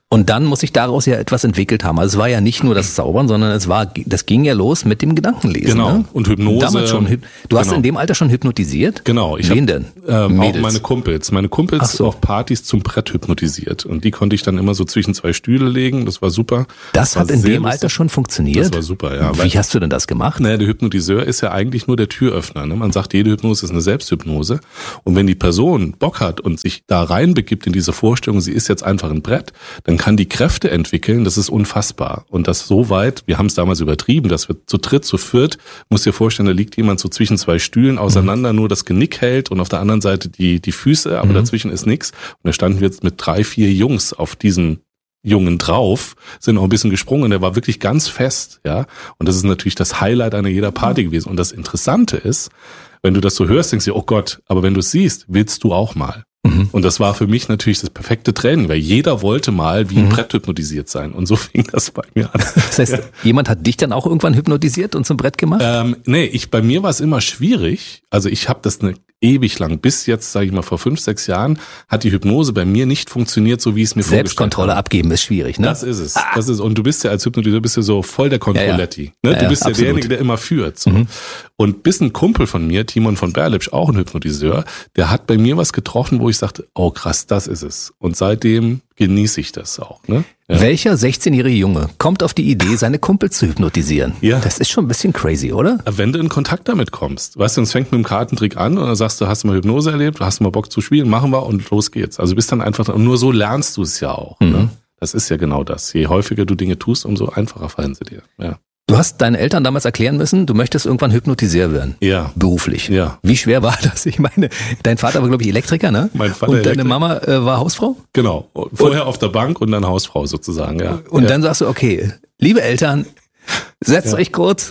Und dann muss sich daraus ja etwas entwickelt haben. Also es war ja nicht nur das Zaubern, sondern das ging ja los mit dem Gedankenlesen. Genau. Ne? Und Hypnose. Damals schon. Du hast in dem Alter schon hypnotisiert? Genau. Wen denn? Auch meine Kumpels. Meine Kumpels auf Partys zum Brett hypnotisiert. Und die konnte ich dann immer so zwischen zwei Stühle legen. Das war super. Das hat in dem Alter schon funktioniert? Das war super, ja. Wie hast du denn das gemacht? Naja, der Hypnotiseur ist ja eigentlich nur der Türöffner. Ne? Man sagt, jede Hypnose ist eine Selbsthypnose. Und wenn die Person Bock hat und sich da reinbegibt in diese Vorstellung, sie ist jetzt einfach ein Brett, dann kann die Kräfte entwickeln, das ist unfassbar. Und das so weit, wir haben es damals übertrieben, dass wir zu dritt, zu viert, musst dir vorstellen, da liegt jemand so zwischen zwei Stühlen auseinander, nur das Genick hält und auf der anderen Seite die Füße, aber dazwischen ist nichts. Und da standen wir jetzt mit 3, 4 Jungs auf diesen Jungen drauf, sind auch ein bisschen gesprungen, der war wirklich ganz fest, ja. Und das ist natürlich das Highlight einer jeder Party gewesen. Und das Interessante ist, wenn du das so hörst, denkst du, oh Gott, aber wenn du es siehst, willst du auch mal. Und das war für mich natürlich das perfekte Training, weil jeder wollte mal wie ein Brett hypnotisiert sein. Und so fing das bei mir an. Das heißt, jemand hat dich dann auch irgendwann hypnotisiert und zum Brett gemacht? Bei mir war es immer schwierig. Also ich habe das ewig lang, bis jetzt, sage ich mal, vor 5, 6 Jahren, hat die Hypnose bei mir nicht funktioniert, so wie es mir vorgestellt habe. Selbstkontrolle abgeben ist schwierig, ne? Das ist es. Das ist, und du bist ja als Hypnotiseur bist ja so voll der Controletti. Ja. Ne? Du bist ja derjenige, der immer führt. So. Und bis ein Kumpel von mir, Timon von Berlipsch, auch ein Hypnotiseur, der hat bei mir was getroffen, wo ich sagte, oh krass, das ist es. Und seitdem genieße ich das auch. Ne? Ja. Welcher 16-jährige Junge kommt auf die Idee, seine Kumpels zu hypnotisieren? Ja. Das ist schon ein bisschen crazy, oder? Wenn du in Kontakt damit kommst. Weißt du, es fängt mit dem Kartentrick an und dann sagst du, hast du mal Hypnose erlebt, hast du mal Bock zu spielen, machen wir und los geht's. Also bist dann einfach, und nur so lernst du es ja auch. Ne? Das ist ja genau das. Je häufiger du Dinge tust, umso einfacher fallen sie dir. Ja. Du hast deinen Eltern damals erklären müssen, du möchtest irgendwann Hypnotiseur werden. Ja. Beruflich. Ja. Wie schwer war das? Ich meine, dein Vater war, glaube ich, Elektriker, ne? Mein Vater und deine Mama war Hausfrau? Genau. Vorher auf der Bank und dann Hausfrau sozusagen, ja. Und dann sagst du, okay, liebe Eltern, setzt euch kurz.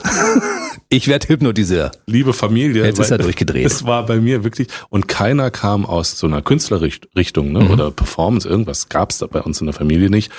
Ich werde Hypnotiseur. Liebe Familie. Jetzt ist er durchgedreht. Es war bei mir wirklich, und keiner kam aus so einer Künstlerrichtung, ne, oder Performance, irgendwas gab's da bei uns in der Familie nicht.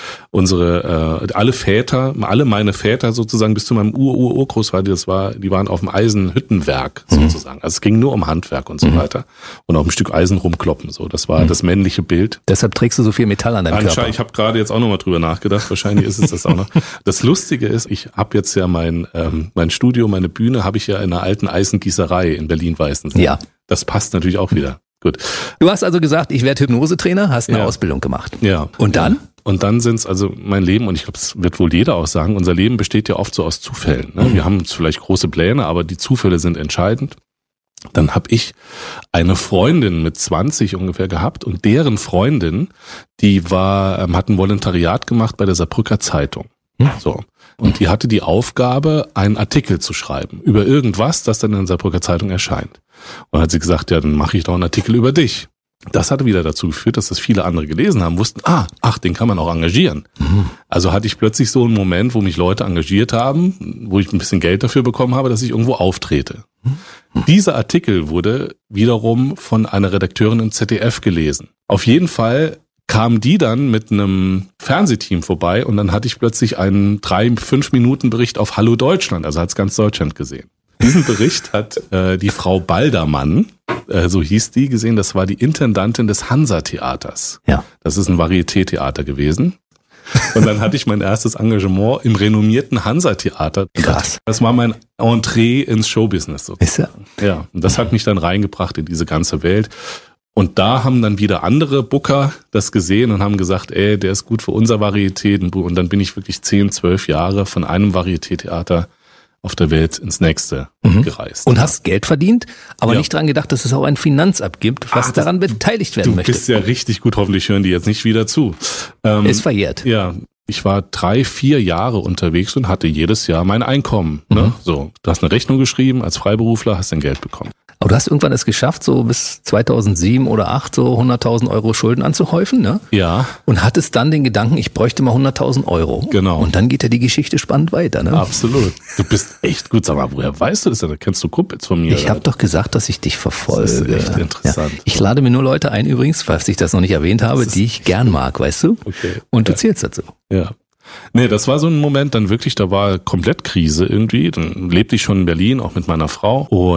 Alle meine Väter sozusagen bis zu meinem Urgroßvater, die waren auf dem Eisenhüttenwerk sozusagen. Also es ging nur um Handwerk und so weiter. Und auf ein Stück Eisen rumkloppen, so. Das war das männliche Bild. Deshalb trägst du so viel Metall an deinem Körper. Ich habe gerade jetzt auch nochmal drüber nachgedacht. Wahrscheinlich ist es das auch noch. Das Lustige ist, ich habe jetzt ja mein Studio, meine Bühne habe ich ja in einer alten Eisengießerei in Berlin-Weißensee. Ja. Das passt natürlich auch wieder. Gut. Du hast also gesagt, ich werde Hypnosetrainer, hast eine Ausbildung gemacht. Ja. Und dann? Und dann sind's also mein Leben, und ich glaube, das wird wohl jeder auch sagen, unser Leben besteht ja oft so aus Zufällen. Ne? Wir haben vielleicht große Pläne, aber die Zufälle sind entscheidend. Dann habe ich eine Freundin mit 20 ungefähr gehabt und deren Freundin, die hat ein Volontariat gemacht bei der Saarbrücker Zeitung. So. Und die hatte die Aufgabe, einen Artikel zu schreiben über irgendwas, das dann in der Saarbrücker Zeitung erscheint. Und hat sie gesagt, ja, dann mache ich doch einen Artikel über dich. Das hatte wieder dazu geführt, dass das viele andere gelesen haben, wussten, den kann man auch engagieren. Also hatte ich plötzlich so einen Moment, wo mich Leute engagiert haben, wo ich ein bisschen Geld dafür bekommen habe, dass ich irgendwo auftrete. Dieser Artikel wurde wiederum von einer Redakteurin im ZDF gelesen. Auf jeden Fall kam die dann mit einem Fernsehteam vorbei und dann hatte ich plötzlich einen 3-5 Minuten Bericht auf Hallo Deutschland, also hat's ganz Deutschland gesehen. Diesen Bericht hat die Frau Baldermann, so hieß die, gesehen, das war die Intendantin des Hansa-Theaters. Ja. Das ist ein Varieté-Theater gewesen. Und dann hatte ich mein erstes Engagement im renommierten Hansa-Theater. Krass. Das war mein Entree ins Showbusiness sozusagen. Ja, und das hat mich dann reingebracht in diese ganze Welt. Und da haben dann wieder andere Booker das gesehen und haben gesagt, der ist gut für unser Varieté. Und dann bin ich wirklich 10, 12 Jahre von einem Varieté-Theater auf der Welt ins nächste gereist. Und hast Geld verdient, aber nicht dran gedacht, dass es auch ein Finanzamt gibt, was daran beteiligt werden möchte. Du bist ja richtig gut, hoffentlich hören die jetzt nicht wieder zu. Ist verjährt. Ja, ich war 3, 4 Jahre unterwegs und hatte jedes Jahr mein Einkommen. Ne? So, du hast eine Rechnung geschrieben, als Freiberufler hast dein Geld bekommen. Aber du hast irgendwann es geschafft, so bis 2007 oder 2008 so 100.000 Euro Schulden anzuhäufen, ne? Ja. Und hattest dann den Gedanken, ich bräuchte mal 100.000 Euro. Genau. Und dann geht ja die Geschichte spannend weiter, ne? Absolut. Du bist echt gut. Sag mal, woher weißt du das denn? Kennst du Kumpels von mir? Ich habe doch gesagt, dass ich dich verfolge. Das ist echt interessant. Ja. Ich lade mir nur Leute ein übrigens, falls ich das noch nicht erwähnt habe, die ich gern mag, weißt du? Okay. Und du zählst dazu. Ja. Nee, das war so ein Moment dann wirklich, da war komplett Krise irgendwie. Dann lebte ich schon in Berlin, auch mit meiner Frau. Und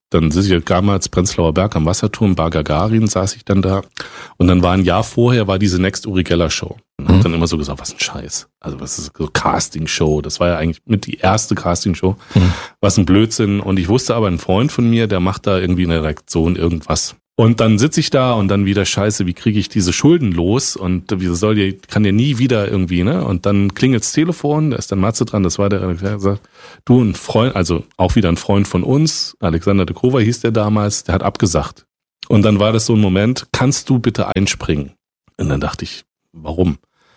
dann sitze ich damals Prenzlauer Berg am Wasserturm, Bar Gagarin saß ich dann da. Und dann war ein Jahr vorher, war diese Next Uri Geller Show. Und hab dann immer so gesagt, was ein Scheiß. Also was ist so Casting-Show? Das war ja eigentlich mit die erste Casting-Show. Was ein Blödsinn. Und ich wusste aber, ein Freund von mir, der macht da irgendwie eine Reaktion, irgendwas. Und dann sitze ich da und dann wieder Scheiße, wie kriege ich diese Schulden los? Und wie kann der nie wieder irgendwie, ne? Und dann klingelt's Telefon, da ist dann Matze dran, das war der sagt, du, ein Freund, also auch wieder ein Freund von uns, Alexander de Krova hieß der damals, der hat abgesagt. Und dann war das so ein Moment, kannst du bitte einspringen? Und dann dachte ich, warum?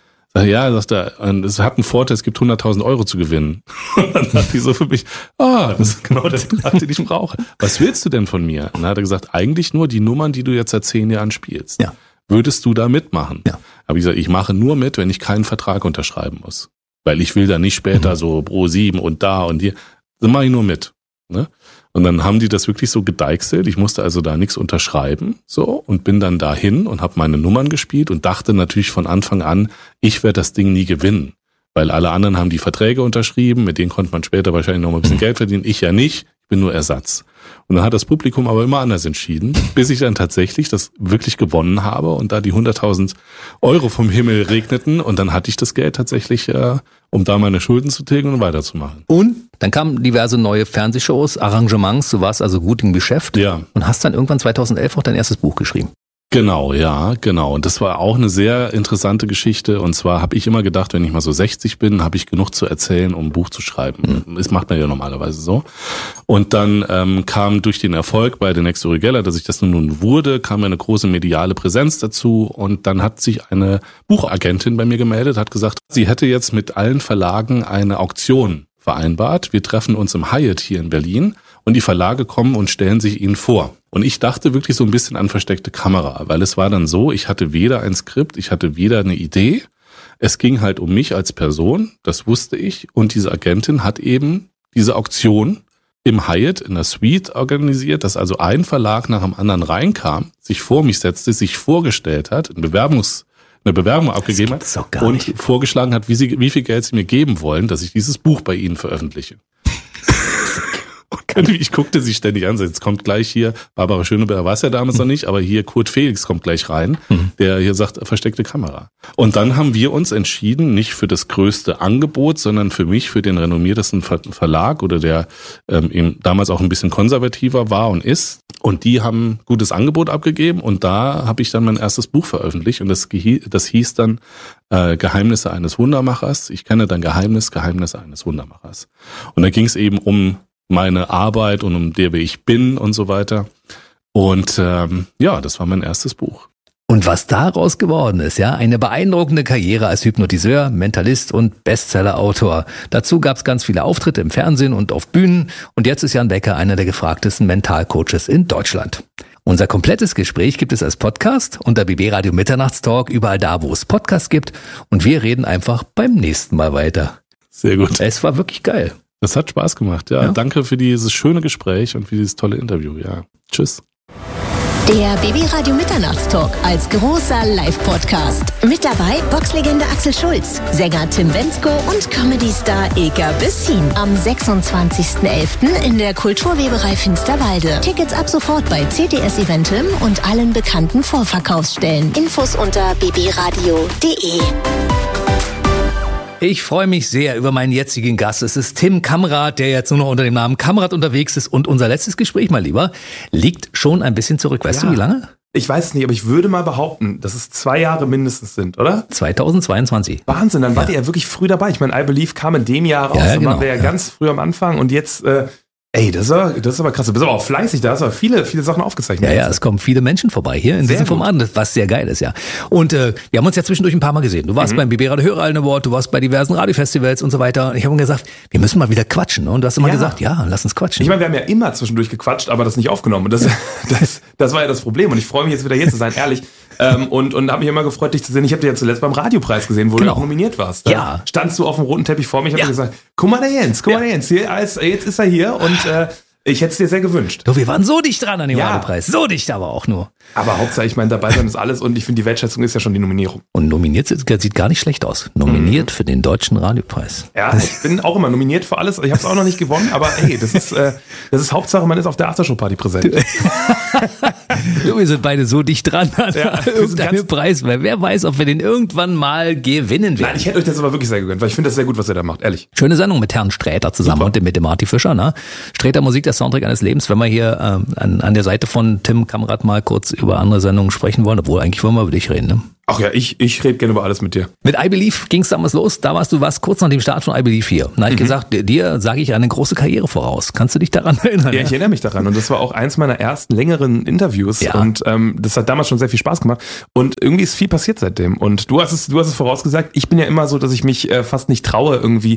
Ja, sagt er, es hat einen Vorteil, es gibt 100.000 Euro zu gewinnen. Und dann dachte ich so für mich, das ist genau der Draht, den ich brauche. Was willst du denn von mir? Und dann hat er gesagt, eigentlich nur die Nummern, die du jetzt seit 10 Jahren spielst. Ja. Würdest du da mitmachen? Ja. Aber ich gesagt, ich mache nur mit, wenn ich keinen Vertrag unterschreiben muss. Weil ich will da nicht später so Pro7 und da und hier. Dann mache ich nur mit. Ne? Und dann haben die das wirklich so gedeichselt. Ich musste also da nichts unterschreiben, so, und bin dann dahin und habe meine Nummern gespielt und dachte natürlich von Anfang an, ich werde das Ding nie gewinnen. Weil alle anderen haben die Verträge unterschrieben, mit denen konnte man später wahrscheinlich noch mal ein bisschen Geld verdienen. Ich ja nicht, ich bin nur Ersatz. Und dann hat das Publikum aber immer anders entschieden, bis ich dann tatsächlich das wirklich gewonnen habe und da die 100.000 Euro vom Himmel regneten. Und dann hatte ich das Geld tatsächlich, um da meine Schulden zu tilgen und weiterzumachen. Und dann kamen diverse neue Fernsehshows, Arrangements, du warst also gut im Geschäft. Ja. Und hast dann irgendwann 2011 auch dein erstes Buch geschrieben. Genau, ja, genau. Und das war auch eine sehr interessante Geschichte. Und zwar habe ich immer gedacht, wenn ich mal so 60 bin, habe ich genug zu erzählen, um ein Buch zu schreiben. Das macht man ja normalerweise so. Und dann kam durch den Erfolg bei The Next Uri Geller, dass ich das nun wurde, kam eine große mediale Präsenz dazu. Und dann hat sich eine Buchagentin bei mir gemeldet, hat gesagt, sie hätte jetzt mit allen Verlagen eine Auktion vereinbart. Wir treffen uns im Hyatt hier in Berlin und die Verlage kommen und stellen sich ihnen vor. Und ich dachte wirklich so ein bisschen an versteckte Kamera, weil es war dann so, ich hatte weder ein Skript, ich hatte weder eine Idee. Es ging halt um mich als Person, das wusste ich. Und diese Agentin hat eben diese Auktion im Hyatt in der Suite organisiert, dass also ein Verlag nach dem anderen reinkam, sich vor mich setzte, sich vorgestellt hat, eine Bewerbung abgegeben hat und vorgeschlagen hat, wie viel Geld sie mir geben wollen, dass ich dieses Buch bei ihnen veröffentliche. Ich guckte sie ständig an, jetzt kommt gleich hier, Barbara Schöneberger war es ja damals noch nicht, aber hier Kurt Felix kommt gleich rein, der hier sagt, versteckte Kamera. Und dann haben wir uns entschieden, nicht für das größte Angebot, sondern für mich, für den renommiertesten Verlag oder der eben damals auch ein bisschen konservativer war und ist. Und die haben ein gutes Angebot abgegeben und da habe ich dann mein erstes Buch veröffentlicht und das hieß dann Geheimnisse eines Wundermachers. Ich kenne dein Geheimnisse eines Wundermachers. Und da ging es eben um meine Arbeit und um der, wie ich bin und so weiter. Und das war mein erstes Buch. Und was daraus geworden ist, ja, eine beeindruckende Karriere als Hypnotiseur, Mentalist und Bestsellerautor. Dazu gab es ganz viele Auftritte im Fernsehen und auf Bühnen. Und jetzt ist Jan Becker einer der gefragtesten Mentalcoaches in Deutschland. Unser komplettes Gespräch gibt es als Podcast unter BB Radio Mitternachtstalk, überall da, wo es Podcasts gibt. Und wir reden einfach beim nächsten Mal weiter. Sehr gut. Es war wirklich geil. Das hat Spaß gemacht, ja. Danke für dieses schöne Gespräch und für dieses tolle Interview, ja. Tschüss. Der BB Radio Mitternachtstalk als großer Live-Podcast. Mit dabei Boxlegende Axel Schulz, Sänger Tim Bendzko und Comedy-Star Ilka Bessin. Am 26.11. in der Kulturweberei Finsterwalde. Tickets ab sofort bei CTS Eventim und allen bekannten Vorverkaufsstellen. Infos unter bbradio.de. Ich freue mich sehr über meinen jetzigen Gast. Es ist Tim Kamradt, der jetzt nur noch unter dem Namen Kamradt unterwegs ist. Und unser letztes Gespräch, mein Lieber, liegt schon ein bisschen zurück. Weißt du, wie lange? Ich weiß es nicht, aber ich würde mal behaupten, dass es 2 Jahre mindestens sind, oder? 2022. Wahnsinn, dann wart ihr ja wirklich früh dabei. Ich meine, I Believe kam in dem Jahr raus. Ja, dann waren wir ja ganz früh am Anfang. Und jetzt... das ist aber krass. Du bist aber auch fleißig, da hast du aber viele Sachen aufgezeichnet. Ja, es kommen viele Menschen vorbei hier in diesem Format, was sehr geil ist, ja. Und wir haben uns ja zwischendurch ein paar Mal gesehen. Du warst beim BB Radio Hörerallen Award, du warst bei diversen Radiofestivals und so weiter. Und ich habe mir gesagt, wir müssen mal wieder quatschen. Und du hast immer gesagt, ja, lass uns quatschen. Ich meine, wir haben ja immer zwischendurch gequatscht, aber das nicht aufgenommen. Und das war ja das Problem. Und ich freue mich jetzt wieder hier zu sein, ehrlich. Und habe mich immer gefreut, dich zu sehen. Ich habe dich ja zuletzt beim Radiopreis gesehen, wo du auch nominiert warst. Da standst du auf dem roten Teppich vor mir. Ich habe gesagt, guck mal der Jens, hier, jetzt ist er hier und Ich hätte es dir sehr gewünscht. Du, wir waren so dicht dran an dem Radiopreis. So dicht aber auch nur. Aber Hauptsache, ich meine, dabei sein ist alles und ich finde, die Wertschätzung ist ja schon die Nominierung. Und nominiert sieht gar nicht schlecht aus. Nominiert für den Deutschen Radiopreis. Ja, ich bin auch immer nominiert für alles. Ich habe es auch noch nicht gewonnen, aber hey, das ist Hauptsache, man ist auf der Aftershow-Party präsent. Du, wir sind beide so dicht dran an irgendeinem Preis, weil wer weiß, ob wir den irgendwann mal gewinnen werden. Nein, ich hätte euch das aber wirklich sehr gegönnt, weil ich finde das sehr gut, was ihr da macht, ehrlich. Schöne Sendung mit Herrn Sträter zusammen und mit dem Marty Fischer, ne? Sträter Musik, der Soundtrack eines Lebens. Wenn wir hier an der Seite von Tim Kamrat mal kurz über andere Sendungen sprechen wollen, obwohl eigentlich wollen wir über dich reden, ne? Ach ja, ich rede gerne über alles mit dir. Mit I Believe ging es damals los. Da warst du kurz nach dem Start von I Believe hier. Da habe ich gesagt, dir sage ich eine große Karriere voraus. Kannst du dich daran erinnern? Ja, ich erinnere mich daran. Und das war auch eins meiner ersten längeren Interviews. Ja. Und das hat damals schon sehr viel Spaß gemacht. Und irgendwie ist viel passiert seitdem. Und du hast es vorausgesagt. Ich bin ja immer so, dass ich mich fast nicht traue, irgendwie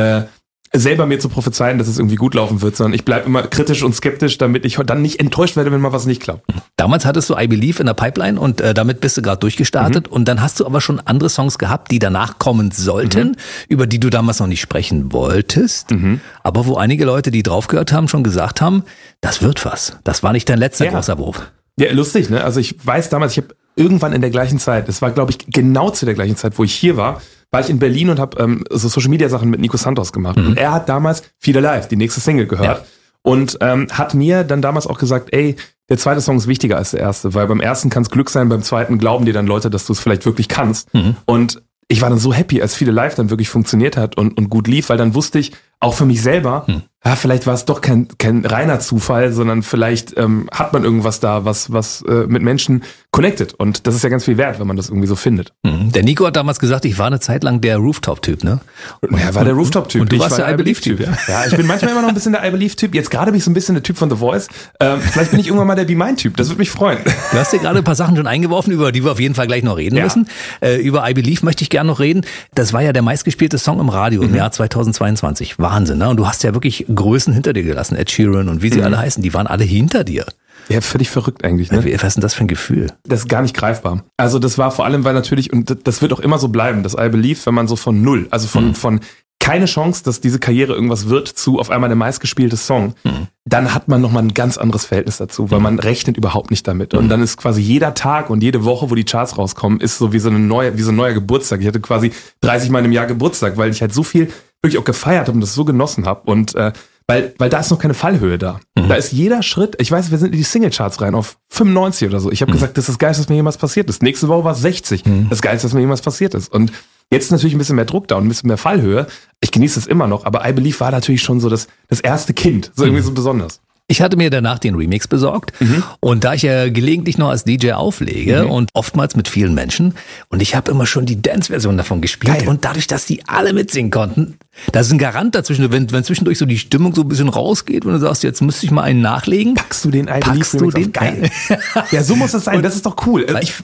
selber mir zu prophezeien, dass es irgendwie gut laufen wird, sondern ich bleibe immer kritisch und skeptisch, damit ich dann nicht enttäuscht werde, wenn mal was nicht klappt. Damals hattest du I Believe in der Pipeline und damit bist du gerade durchgestartet und dann hast du aber schon andere Songs gehabt, die danach kommen sollten, über die du damals noch nicht sprechen wolltest, aber wo einige Leute, die drauf gehört haben, schon gesagt haben, das wird was. Das war nicht dein letzter großer Wurf. Ja, lustig, ne? Also ich weiß damals, ich habe irgendwann in der gleichen Zeit, es war glaube ich genau zu der gleichen Zeit, wo ich hier war ich in Berlin und habe so Social-Media-Sachen mit Nico Santos gemacht. Und er hat damals Feel Alive, die nächste Single, gehört. Und hat mir dann damals auch gesagt, ey, der zweite Song ist wichtiger als der erste, weil beim ersten kann es Glück sein, beim zweiten glauben dir dann Leute, dass du es vielleicht wirklich kannst. Und ich war dann so happy, als Feel Alive dann wirklich funktioniert hat und gut lief, weil dann wusste ich, auch für mich selber, vielleicht war es doch kein reiner Zufall, sondern vielleicht hat man irgendwas da, was mit Menschen connected. Und das ist ja ganz viel wert, wenn man das irgendwie so findet. Der Nico hat damals gesagt, ich war eine Zeit lang der Rooftop-Typ, ne? Er war der Rooftop-Typ. Und du warst der I Believe-Typ, ja? Ja, ich bin manchmal immer noch ein bisschen der I Believe-Typ. Jetzt gerade bin ich so ein bisschen der Typ von The Voice. Vielleicht bin ich irgendwann mal der Be Mine-Typ. Das würde mich freuen. Du hast dir gerade ein paar Sachen schon eingeworfen, über die wir auf jeden Fall gleich noch reden müssen. Über I Believe möchte ich gerne noch reden. Das war ja der meistgespielte Song im Radio im Jahr 2022. Wahnsinn, ne? Und du hast ja wirklich Größen hinter dir gelassen. Ed Sheeran und wie sie alle heißen, die waren alle hinter dir. Ja, völlig verrückt eigentlich, ne? Was ist denn das für ein Gefühl? Das ist gar nicht greifbar. Also das war vor allem, weil natürlich, und das wird auch immer so bleiben, das I Believe, wenn man so von null, also von keine Chance, dass diese Karriere irgendwas wird, zu auf einmal der meistgespielte Song, dann hat man nochmal ein ganz anderes Verhältnis dazu, weil man rechnet überhaupt nicht damit. Und dann ist quasi jeder Tag und jede Woche, wo die Charts rauskommen, ist so wie so ein neuer Geburtstag. Ich hatte quasi 30 Mal im Jahr Geburtstag, weil ich halt so viel wirklich auch gefeiert habe und das so genossen habe. Und weil da ist noch keine Fallhöhe da. Da ist jeder Schritt, ich weiß, wir sind in die Singlecharts rein auf 95 oder so. Ich habe gesagt, das ist das Geilste, was mir jemals passiert ist. Nächste Woche war es 60. Das Geilste, was mir jemals passiert ist. Und jetzt ist natürlich ein bisschen mehr Druck da und ein bisschen mehr Fallhöhe. Ich genieße es immer noch, aber I Believe war natürlich schon so das erste Kind, so irgendwie so besonders. Ich hatte mir danach den Remix besorgt und da ich ja gelegentlich noch als DJ auflege und oftmals mit vielen Menschen und ich habe immer schon die Dance-Version davon gespielt und dadurch, dass die alle mitsingen konnten, da ist ein Garant dazwischen, wenn zwischendurch so die Stimmung so ein bisschen rausgeht und du sagst, jetzt müsste ich mal einen nachlegen. Packst du den I Believe Remix? Geil. Ja, so muss das sein, das ist doch cool.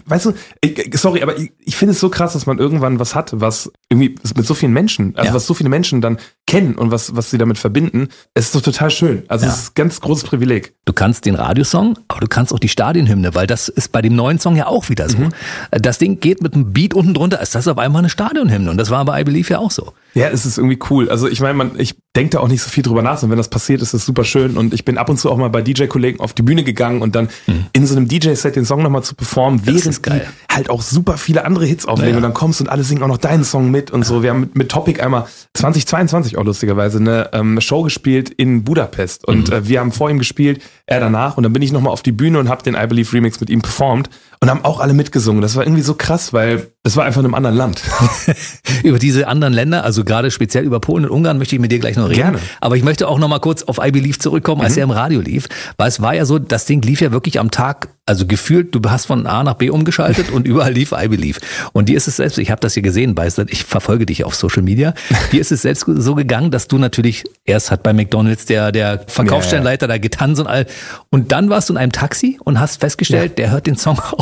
Sorry, aber ich finde es so krass, dass man irgendwann was hat, was irgendwie mit so vielen Menschen, was so viele Menschen dann kennen und was sie damit verbinden. Es ist doch total schön. Also es ist ein ganz großes Privileg. Du kannst den Radiosong, aber du kannst auch die Stadionhymne, weil das ist bei dem neuen Song ja auch wieder so. Das Ding geht mit einem Beat unten drunter, ist das auf einmal eine Stadionhymne und das war bei I Believe ja auch so. Ja, es ist irgendwie cool. Also ich meine, ich denke da auch nicht so viel drüber nach, und wenn das passiert, ist das super schön und ich bin ab und zu auch mal bei DJ-Kollegen auf die Bühne gegangen und dann in so einem DJ-Set den Song nochmal zu performen, während die halt auch super viele andere Hits auflegen und dann kommst und alle singen auch noch deinen Song mit und so. Wir haben mit Topic einmal 2022 auch lustigerweise eine Show gespielt in Budapest und wir haben vor ihm gespielt, er danach und dann bin ich nochmal auf die Bühne und habe den I Believe Remix mit ihm performt und haben auch alle mitgesungen. Das war irgendwie so krass, weil es war einfach in einem anderen Land. Über diese anderen Länder, also gerade speziell über Polen und Ungarn möchte ich mit dir gleich noch reden. Gerne. Aber ich möchte auch noch mal kurz auf I Believe zurückkommen, als er im Radio lief. Weil es war ja so, das Ding lief ja wirklich am Tag, also gefühlt, du hast von A nach B umgeschaltet und überall lief I Believe. Und dir ist es selbst, ich habe das hier gesehen, ich verfolge dich auf Social Media, dir ist es selbst so gegangen, dass du natürlich, erst hat bei McDonald's der Verkaufsstellenleiter da getanzt und all, und dann warst du in einem Taxi und hast festgestellt, der hört den Song auch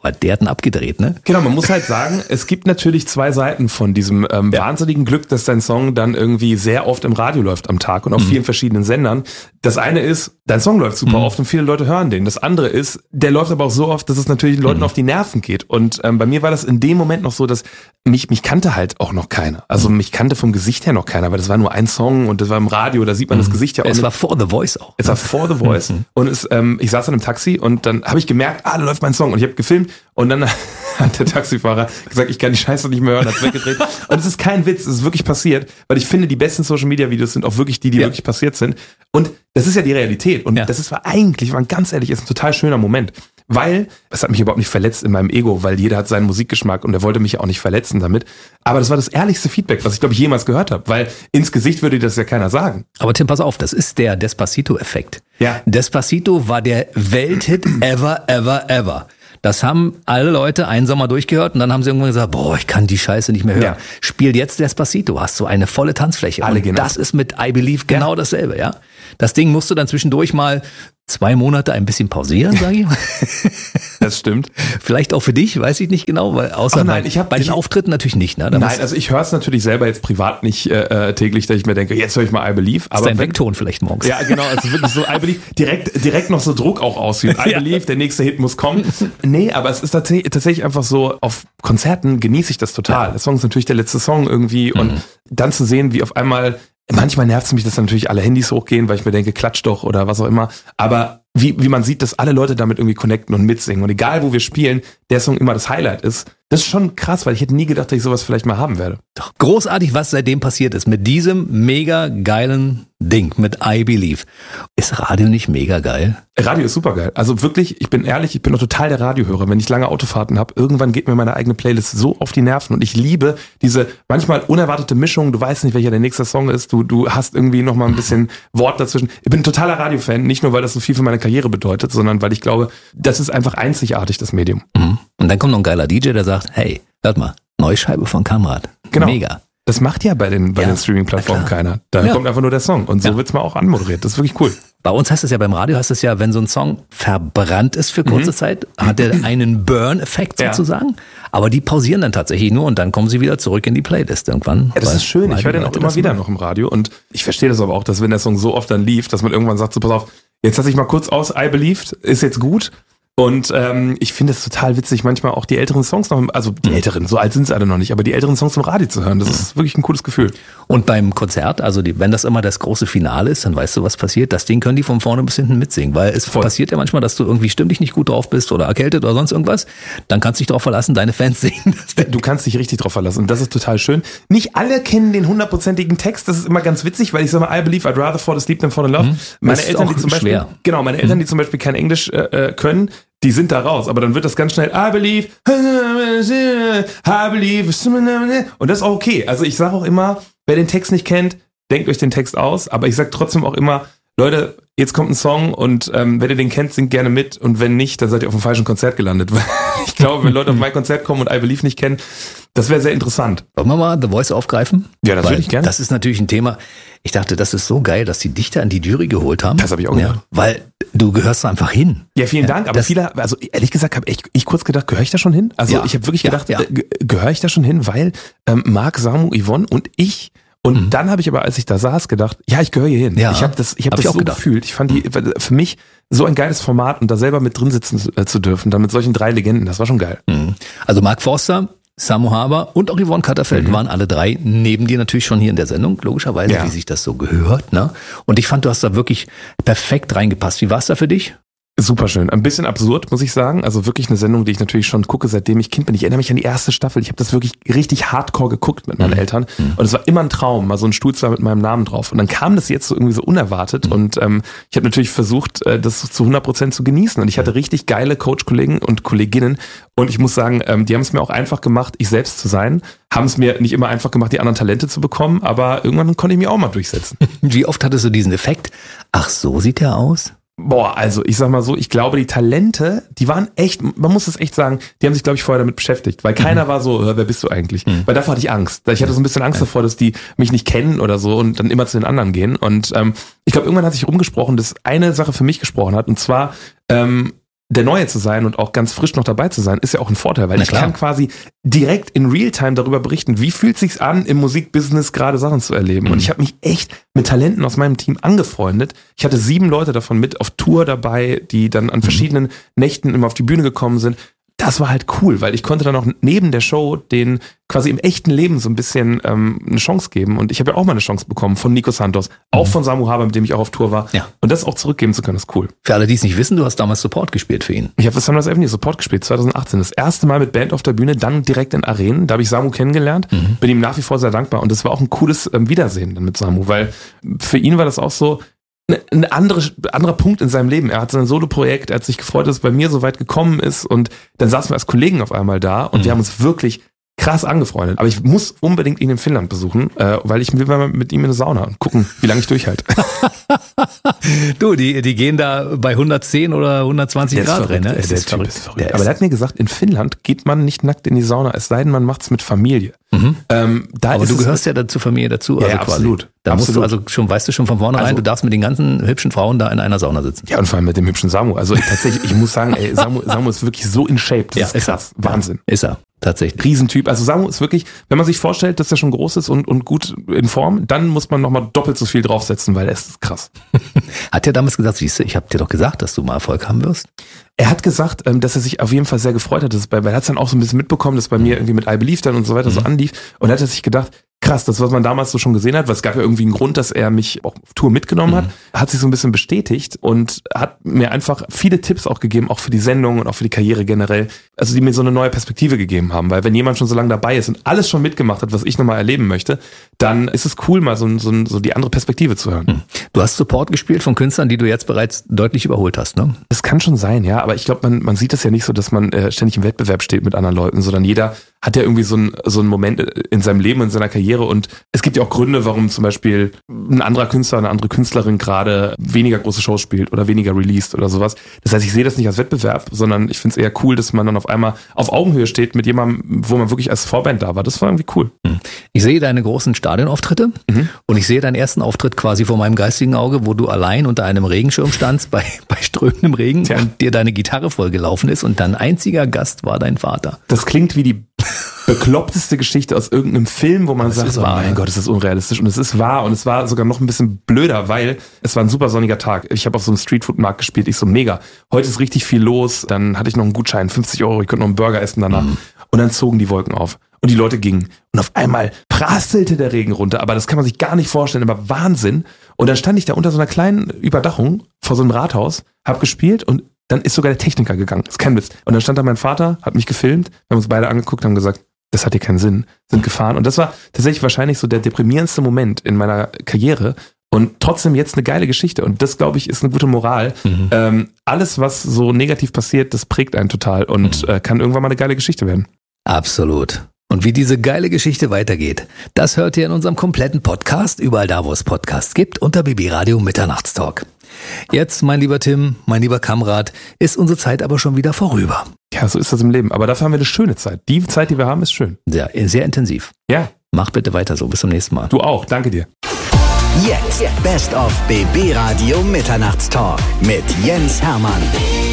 Aber der hat ihn abgedreht, ne? Genau, man muss halt sagen, es gibt natürlich zwei Seiten von diesem wahnsinnigen Glück, dass dein Song dann irgendwie sehr oft im Radio läuft am Tag und auf vielen verschiedenen Sendern. Das eine ist, dein Song läuft super oft und viele Leute hören den. Das andere ist, der läuft aber auch so oft, dass es natürlich den Leuten auf die Nerven geht. Und bei mir war das in dem Moment noch so, dass mich kannte halt auch noch keiner. Also mich kannte vom Gesicht her noch keiner, weil das war nur ein Song und das war im Radio, da sieht man das Gesicht ja auch. Es war vor The Voice auch. Es war vor The Voice. Und ich saß in einem Taxi und dann habe ich gemerkt, da läuft mein Song. Und ich habe gefilmt und dann hat der Taxifahrer gesagt, ich kann die Scheiße nicht mehr hören, hat's weggedreht. Und es ist kein Witz, es ist wirklich passiert, weil ich finde, die besten Social-Media-Videos sind auch wirklich die wirklich passiert sind. Und das ist ja die Realität. Und das ist eigentlich, wenn man ganz ehrlich ist, ein total schöner Moment. Weil, es hat mich überhaupt nicht verletzt in meinem Ego, weil jeder hat seinen Musikgeschmack und er wollte mich ja auch nicht verletzen damit. Aber das war das ehrlichste Feedback, was ich, glaube ich, jemals gehört habe. Weil ins Gesicht würde das ja keiner sagen. Aber Tim, pass auf, das ist der Despacito-Effekt. Ja. Despacito war der Welthit ever, ever, ever. Das haben alle Leute einen Sommer durchgehört und dann haben sie irgendwann gesagt, boah, ich kann die Scheiße nicht mehr hören. Ja. Spiel jetzt Despacito, hast du eine volle Tanzfläche. Alle und genau. das ist mit I Believe genau dasselbe, ja. Das Ding musst du dann zwischendurch mal 2 Monate ein bisschen pausieren, sage ich mal. Das stimmt. Vielleicht auch für dich, weiß ich nicht genau, weil außer bei den Auftritten natürlich nicht. Ne? Nein, also ich höre es natürlich selber jetzt privat nicht täglich, dass ich mir denke, jetzt höre ich mal I Believe. Aber ist dein Weckton vielleicht morgens. Ja, genau, also wirklich so I Believe, direkt noch so Druck auch ausübt. I Believe, der nächste Hit muss kommen. Nee, aber es ist tatsächlich einfach so, auf Konzerten genieße ich das total. Der Song ist natürlich der letzte Song irgendwie und dann zu sehen, wie auf einmal, manchmal nervt es mich, dass dann natürlich alle Handys hochgehen, weil ich mir denke, klatsch doch oder was auch immer. Aber wie man sieht, dass alle Leute damit irgendwie connecten und mitsingen. Und egal, wo wir spielen, der Song immer das Highlight ist. Das ist schon krass, weil ich hätte nie gedacht, dass ich sowas vielleicht mal haben werde. Doch großartig, was seitdem passiert ist. Mit diesem mega geilen Ding, mit I Believe. Ist Radio nicht mega geil? Radio ist super geil. Also wirklich, ich bin ehrlich, ich bin doch total der Radiohörer. Wenn ich lange Autofahrten habe, irgendwann geht mir meine eigene Playlist so auf die Nerven. Und ich liebe diese manchmal unerwartete Mischung. Du weißt nicht, welcher der nächste Song ist. Du hast irgendwie noch mal ein bisschen Wort dazwischen. Ich bin ein totaler Radiofan. Nicht nur, weil das so viel für meine Karriere bedeutet, sondern weil ich glaube, das ist einfach einzigartig, das Medium. Und dann kommt noch ein geiler DJ, der sagt, hey, hört mal, neue Scheibe von Kamrat. Genau. Mega. Das macht ja bei den Streaming-Plattformen keiner. Da kommt einfach nur der Song. Und so wird's mal auch anmoderiert. Das ist wirklich cool. Bei uns heißt es ja, beim Radio heißt es ja, wenn so ein Song verbrannt ist für kurze Zeit, hat er einen Burn-Effekt sozusagen. Aber die pausieren dann tatsächlich nur und dann kommen sie wieder zurück in die Playlist irgendwann. Ja, das ist schön. Ich höre den auch immer wieder noch im Radio. Und ich verstehe das aber auch, dass wenn der Song so oft dann lief, dass man irgendwann sagt, so pass auf, jetzt lasse ich mal kurz aus, I Believed, ist jetzt gut. Und ich finde es total witzig, manchmal auch die älteren Songs noch, also die älteren, so alt sind sie alle noch nicht, aber die älteren Songs im Radio zu hören, das ist wirklich ein cooles Gefühl. Und beim Konzert, also wenn das immer das große Finale ist, dann weißt du, was passiert. Das Ding können die von vorne bis hinten mitsingen, weil es passiert ja manchmal, dass du irgendwie stimmlich nicht gut drauf bist oder erkältet oder sonst irgendwas. Dann kannst du dich darauf verlassen, deine Fans singen. Du kannst dich richtig drauf verlassen und das ist total schön. Nicht alle kennen den 100%igen Text, das ist immer ganz witzig, weil ich sage mal, I believe I'd rather fall asleep than fall in love. Meine Eltern, die zum Beispiel, meine Eltern, die zum Beispiel kein Englisch können, die sind da raus, aber dann wird das ganz schnell I believe, und das ist auch okay. Also ich sage auch immer, wer den Text nicht kennt, denkt euch den Text aus, aber ich sage trotzdem auch immer, Leute, jetzt kommt ein Song und wenn ihr den kennt, singt gerne mit und wenn nicht, dann seid ihr auf dem falschen Konzert gelandet. Weil ich glaube, wenn Leute auf mein Konzert kommen und I Believe nicht kennen, das wäre sehr interessant. Wollen wir mal The Voice aufgreifen? Ja, natürlich gerne. Das ist natürlich ein Thema. Ich dachte, das ist so geil, dass die Dichter an die Jury geholt haben. Das habe ich auch gedacht. Weil du gehörst da einfach hin. Ja, vielen Dank. Aber viele, also ehrlich gesagt, habe ich kurz gedacht, gehöre ich da schon hin? Also ich habe wirklich gedacht, gehöre ich da schon hin? Weil Marc, Samu, Yvonne und ich. Und dann habe ich aber, als ich da saß, gedacht, ja, ich gehöre hier hin. Ja, ich habe das so gefühlt. Ich fand die für mich so ein geiles Format und da selber mit drin sitzen zu dürfen, dann mit solchen 3 Legenden, das war schon geil. Also Mark Forster, Samu Haber und auch Yvonne Katterfeld waren alle 3 neben dir natürlich schon hier in der Sendung, logischerweise, wie sich das so gehört. Ne? Und ich fand, du hast da wirklich perfekt reingepasst. Wie war es da für dich? Super schön. Ein bisschen absurd, muss ich sagen. Also wirklich eine Sendung, die ich natürlich schon gucke, seitdem ich Kind bin. Ich erinnere mich an die erste Staffel. Ich habe das wirklich richtig hardcore geguckt mit meinen Eltern. Und es war immer ein Traum, mal so ein Stuhl mit meinem Namen drauf. Und dann kam das jetzt so irgendwie so unerwartet. Und ich habe natürlich versucht, das zu 100% zu genießen. Und ich hatte richtig geile Coach-Kollegen und Kolleginnen. Und ich muss sagen, die haben es mir auch einfach gemacht, ich selbst zu sein. Haben es mir nicht immer einfach gemacht, die anderen Talente zu bekommen. Aber irgendwann konnte ich mich auch mal durchsetzen. Wie oft hattest du diesen Effekt? Ach, so sieht der aus? Boah, also ich sag mal so, ich glaube, die Talente, die waren echt, man muss es echt sagen, die haben sich, glaube ich, vorher damit beschäftigt, weil keiner war so, wer bist du eigentlich? Weil davor hatte ich Angst. Ich hatte so ein bisschen Angst davor, dass die mich nicht kennen oder so und dann immer zu den anderen gehen. Und ich glaube, irgendwann hat sich rumgesprochen, dass eine Sache für mich gesprochen hat, und zwar der Neue zu sein und auch ganz frisch noch dabei zu sein, ist ja auch ein Vorteil, weil ich kann quasi direkt in Realtime darüber berichten, wie fühlt sich's an, im Musikbusiness gerade Sachen zu erleben. Und ich habe mich echt mit Talenten aus meinem Team angefreundet. Ich hatte 7 Leute davon mit auf Tour dabei, die dann an verschiedenen Nächten immer auf die Bühne gekommen sind. Das war halt cool, weil ich konnte dann auch neben der Show den quasi im echten Leben so ein bisschen eine Chance geben. Und ich habe ja auch mal eine Chance bekommen von Nico Santos, auch von Samu Haber, mit dem ich auch auf Tour war. Ja. Und das auch zurückgeben zu können, ist cool. Für alle, die es nicht wissen, du hast damals Support gespielt für ihn. Ich habe für Sunrise Avenue Support gespielt, 2018. Das erste Mal mit Band auf der Bühne, dann direkt in Arenen. Da habe ich Samu kennengelernt, bin ihm nach wie vor sehr dankbar. Und das war auch ein cooles Wiedersehen dann mit Samu, weil für ihn war das auch so ein anderer Punkt in seinem Leben. Er hat sein Solo-Projekt, er hat sich gefreut, dass es bei mir so weit gekommen ist und dann saßen wir als Kollegen auf einmal da und wir haben uns wirklich krass angefreundet. Aber ich muss unbedingt ihn in Finnland besuchen, weil ich will mal mit ihm in eine Sauna und gucken, wie lange ich durchhalte. Du, die gehen da bei 110 oder 120 Grad rein. Ne? Der Typ ist verrückt. Aber der hat mir gesagt, in Finnland geht man nicht nackt in die Sauna, es sei denn, man macht es mit Familie. Aber du gehörst ja zur Familie dazu. Ja, also absolut. Da musst du also schon, weißt du schon von vornherein, du darfst mit den ganzen hübschen Frauen da in einer Sauna sitzen. Ja, und vor allem mit dem hübschen Samu. Also ich muss sagen, ey, Samu ist wirklich so in Shape. Das ist krass. Wahnsinn. Ist er. Tatsächlich. Riesentyp. Also Samu ist wirklich, wenn man sich vorstellt, dass er schon groß ist und gut in Form, dann muss man nochmal doppelt so viel draufsetzen, weil er ist krass. Hat er damals gesagt, siehst du, ich habe dir doch gesagt, dass du mal Erfolg haben wirst? Er hat gesagt, dass er sich auf jeden Fall sehr gefreut hat, weil er hat es dann auch so ein bisschen mitbekommen, dass bei mir irgendwie mit I Believe dann und so weiter so anlief und er hat sich gedacht, krass, das, was man damals so schon gesehen hat, weil es gab ja irgendwie einen Grund, dass er mich auch auf Tour mitgenommen hat sich so ein bisschen bestätigt und hat mir einfach viele Tipps auch gegeben, auch für die Sendung und auch für die Karriere generell, also die mir so eine neue Perspektive gegeben haben, weil wenn jemand schon so lange dabei ist und alles schon mitgemacht hat, was ich nochmal erleben möchte, dann ist es cool, mal so die andere Perspektive zu hören. Du hast Support gespielt von Künstlern, die du jetzt bereits deutlich überholt hast, ne? Das kann schon sein, ja, aber ich glaube, man sieht das ja nicht so, dass man ständig im Wettbewerb steht mit anderen Leuten, sondern jeder hat ja irgendwie so einen Moment in seinem Leben, in seiner Karriere und es gibt ja auch Gründe, warum zum Beispiel ein anderer Künstler, eine andere Künstlerin gerade weniger große Shows spielt oder weniger released oder sowas. Das heißt, ich sehe das nicht als Wettbewerb, sondern ich finde es eher cool, dass man dann auf einmal auf Augenhöhe steht mit jemandem, wo man wirklich als Vorband da war. Das war irgendwie cool. Ich sehe deine großen Stadionauftritte und ich sehe deinen ersten Auftritt quasi vor meinem geistigen Auge, wo du allein unter einem Regenschirm standst bei strömendem Regen und dir deine Gitarre vollgelaufen ist und dein einziger Gast war dein Vater. Das klingt wie die bekloppteste Geschichte aus irgendeinem Film, wo man sagt, oh mein Gott, ist das unrealistisch. Und es ist wahr und es war sogar noch ein bisschen blöder, weil es war ein super sonniger Tag. Ich habe auf so einem Streetfood-Markt gespielt, ich so mega. Heute ist richtig viel los, dann hatte ich noch einen Gutschein, 50 €, ich konnte noch einen Burger essen danach. Und dann zogen die Wolken auf und die Leute gingen. Und auf einmal prasselte der Regen runter, aber das kann man sich gar nicht vorstellen, aber Wahnsinn. Und dann stand ich da unter so einer kleinen Überdachung vor so einem Rathaus, hab gespielt und dann ist sogar der Techniker gegangen. Das ist kein Witz. Und dann stand da mein Vater, hat mich gefilmt, wir haben uns beide angeguckt, haben gesagt, das hat hier keinen Sinn, sind gefahren. Und das war tatsächlich wahrscheinlich so der deprimierendste Moment in meiner Karriere. Und trotzdem jetzt eine geile Geschichte. Und das, glaube ich, ist eine gute Moral. Alles, was so negativ passiert, das prägt einen total und kann irgendwann mal eine geile Geschichte werden. Absolut. Und wie diese geile Geschichte weitergeht, das hört ihr in unserem kompletten Podcast, überall da, wo es Podcasts gibt, unter BB Radio Mitternachtstalk. Jetzt, mein lieber Tim, mein lieber Kamerad, ist unsere Zeit aber schon wieder vorüber. Ja, so ist das im Leben. Aber dafür haben wir eine schöne Zeit. Die Zeit, die wir haben, ist schön. Ja, sehr intensiv. Ja. Mach bitte weiter so. Bis zum nächsten Mal. Du auch. Danke dir. Jetzt Best of BB Radio Mitternachtstalk mit Jens Hermann.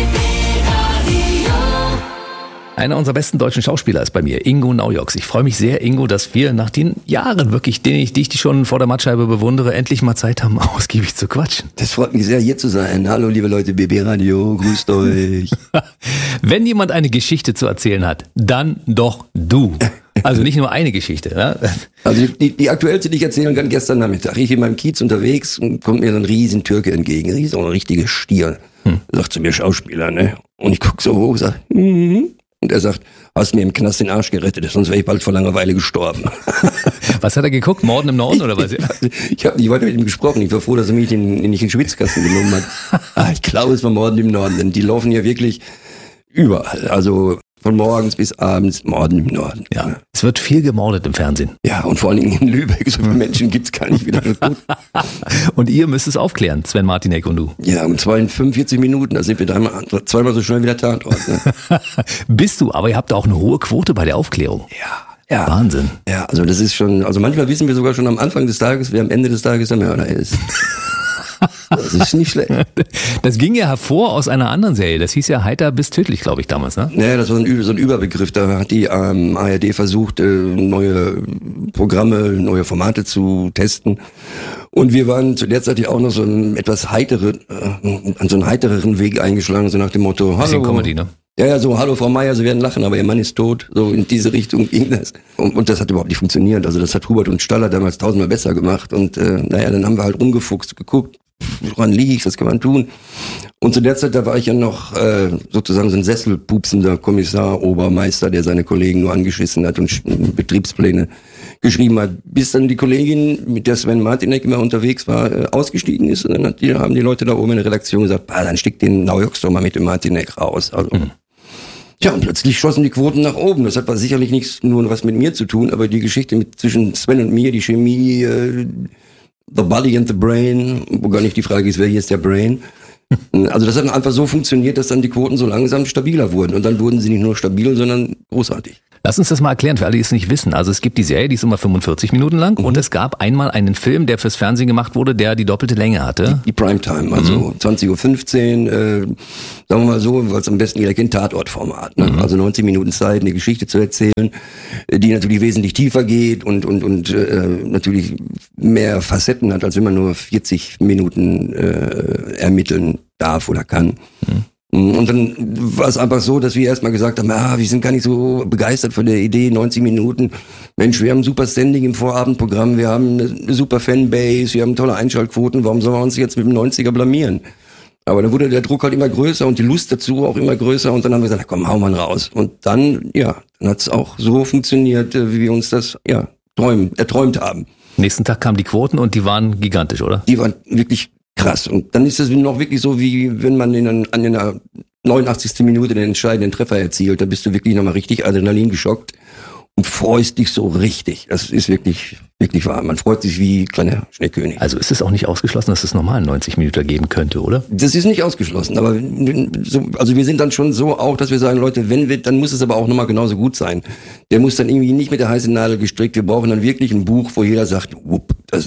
Einer unserer besten deutschen Schauspieler ist bei mir, Ingo Naujoks. Ich freue mich sehr, Ingo, dass wir nach den Jahren wirklich, die ich schon vor der Mattscheibe bewundere, endlich mal Zeit haben, ausgiebig zu quatschen. Das freut mich sehr, hier zu sein. Hallo, liebe Leute, BB Radio, grüßt euch. Wenn jemand eine Geschichte zu erzählen hat, dann doch du. Also nicht nur eine Geschichte. Ne? Also die aktuellste, die ich erzählen kann, gestern Nachmittag. Ich in meinem Kiez unterwegs und kommt mir so ein riesen Türke entgegen. So ein richtiger Stier. Sagt zu mir, Schauspieler, ne? Und ich guck so hoch, sag, Und er sagt, hast mir im Knast den Arsch gerettet, sonst wäre ich bald vor Langeweile gestorben. Was hat er geguckt? Morden im Norden oder was? Ich habe nicht weiter mit ihm gesprochen. Ich war froh, dass er mich nicht in den Schwitzkasten genommen hat. Ich glaube, es war Morden im Norden, denn die laufen ja wirklich überall. Also von morgens bis abends Morden im Norden. Ja, es wird viel gemordet im Fernsehen. Ja, und vor allen Dingen in Lübeck. So viele Menschen gibt's gar nicht wieder. Und ihr müsst es aufklären, Sven Martinek und du. Ja, und zwar in 45 Minuten. Da sind wir zweimal so schnell wie der Tatort. Ne? Bist du, aber ihr habt auch eine hohe Quote bei der Aufklärung. Ja. Wahnsinn. Ja, also das ist schon, also manchmal wissen wir sogar schon am Anfang des Tages, wer am Ende des Tages der Mörder ist. Das ist nicht schlecht. Das ging ja hervor aus einer anderen Serie. Das hieß ja Heiter bis tödlich, glaube ich, damals, ne? Naja, das war so ein Überbegriff. Da hat die ARD versucht, neue Programme, neue Formate zu testen. Und wir waren zu der Zeit ja auch noch so einen etwas heitereren Weg eingeschlagen, so nach dem Motto, hallo. Bisschen Comedy, ne? Ja, so, hallo Frau Meier, Sie werden lachen, aber Ihr Mann ist tot. So in diese Richtung ging das. Und das hat überhaupt nicht funktioniert. Also das hat Hubert und Staller damals 1000-mal besser gemacht. Und dann haben wir halt rumgefuchst, geguckt, woran liegt's, was kann man tun. Und zu der Zeit, da war ich ja noch sozusagen so ein sesselpupsender Kommissar, Obermeister, der seine Kollegen nur angeschissen hat und Betriebspläne geschrieben hat, bis dann die Kollegin, mit der Sven Martinek immer unterwegs war, ausgestiegen ist. Und dann haben die Leute da oben in der Redaktion gesagt, dann stick den Naujoks doch mal mit dem Martinek raus. Also ja, und plötzlich schossen die Quoten nach oben. Das hat sicherlich nichts nur was mit mir zu tun, aber die Geschichte zwischen Sven und mir, die Chemie, the body and the brain, wo gar nicht die Frage ist, wer hier ist der Brain. Also das hat einfach so funktioniert, dass dann die Quoten so langsam stabiler wurden. Und dann wurden sie nicht nur stabil, sondern großartig. Lass uns das mal erklären, für alle, die es nicht wissen. Also es gibt die Serie, die ist immer 45 Minuten lang und es gab einmal einen Film, der fürs Fernsehen gemacht wurde, der die doppelte Länge hatte. Die Primetime, also 20:15 Uhr, sagen wir mal so, weil es am besten jeder kennt, Tatortformat. Ne? Also 90 Minuten Zeit, eine Geschichte zu erzählen, die natürlich wesentlich tiefer geht und natürlich mehr Facetten hat, als wenn man nur 40 Minuten ermitteln darf oder kann. Und dann war es einfach so, dass wir erstmal gesagt haben, wir sind gar nicht so begeistert von der Idee, 90 Minuten. Mensch, wir haben ein super Standing im Vorabendprogramm, wir haben eine super Fanbase, wir haben tolle Einschaltquoten, warum sollen wir uns jetzt mit dem 90er blamieren? Aber dann wurde der Druck halt immer größer und die Lust dazu auch immer größer und dann haben wir gesagt, komm, hau mal raus. Und dann hat es auch so funktioniert, wie wir uns das erträumt haben. Nächsten Tag kamen die Quoten und die waren gigantisch, oder? Die waren wirklich krass. Und dann ist es noch wirklich so, wie wenn man an der 89. Minute den entscheidenden Treffer erzielt. Da bist du wirklich nochmal richtig Adrenalin geschockt und freust dich so richtig. Das ist wirklich wahr. Man freut sich wie kleiner Schneekönig. Also ist es auch nicht ausgeschlossen, dass es nochmal 90 Minuten geben könnte, oder? Das ist nicht ausgeschlossen, aber also wir sind dann schon so auch, dass wir sagen, Leute, dann muss es aber auch nochmal genauso gut sein. Der muss dann irgendwie nicht mit der heißen Nadel gestrickt. Wir brauchen dann wirklich ein Buch, wo jeder sagt, das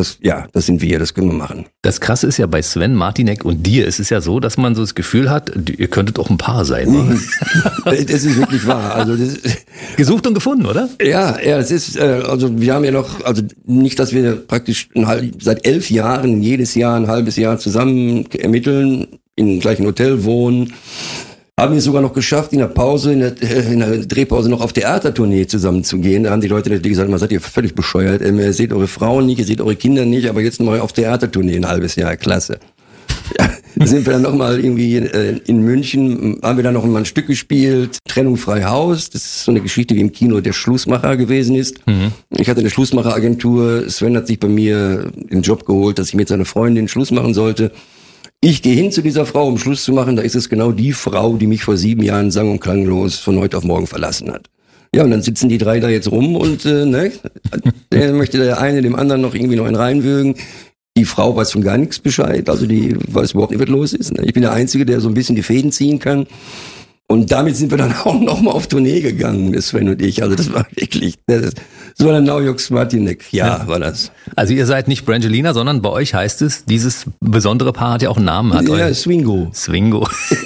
sind wir, das können wir machen. Das Krasse ist ja bei Sven Martinek und dir, ist es ja so, dass man so das Gefühl hat, ihr könntet auch ein Paar sein. Das ist wirklich wahr. Also gesucht und gefunden, oder? Ja, es ist, also wir haben ja noch, also nicht, dass wir praktisch seit 11 Jahren jedes Jahr ein halbes Jahr zusammen ermitteln, im gleichen Hotel wohnen. Haben wir es sogar noch geschafft, in der Pause, in der Drehpause noch auf Theatertournee zusammen zu gehen. Da haben die Leute natürlich gesagt, seid ihr völlig bescheuert. Ihr seht eure Frauen nicht, ihr seht eure Kinder nicht, aber jetzt nochmal auf Theatertournee ein halbes Jahr. Klasse. Ja, da sind wir dann nochmal irgendwie in München, haben wir dann noch mal ein Stück gespielt, Trennung frei Haus. Das ist so eine Geschichte, wie im Kino der Schlussmacher gewesen ist. Ich hatte eine Schlussmacheragentur. Sven hat sich bei mir den Job geholt, dass ich mit seiner Freundin Schluss machen sollte. Ich gehe hin zu dieser Frau, um Schluss zu machen. Da ist es genau die Frau, die mich vor 7 Jahren sang- und klanglos von heute auf morgen verlassen hat. Ja, und dann sitzen die drei da jetzt rum und der möchte der eine dem anderen noch irgendwie einen reinwürgen. Die Frau weiß von gar nichts Bescheid, also die weiß überhaupt nicht, was los ist. Ich bin der Einzige, der so ein bisschen die Fäden ziehen kann. Und damit sind wir dann auch nochmal auf Tournee gegangen, Sven und ich. Also das war wirklich, das war der Naujoks Martinek. Ja, war das. Also ihr seid nicht Brangelina, sondern bei euch heißt es, dieses besondere Paar hat ja auch einen Namen. Ja, Swingo. Swingo.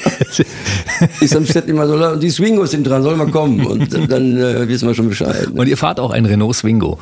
Ist am Set immer so, die Swingos sind dran, sollen wir kommen. Und dann wissen wir schon Bescheid. Und ihr fahrt auch einen Renault Swingo.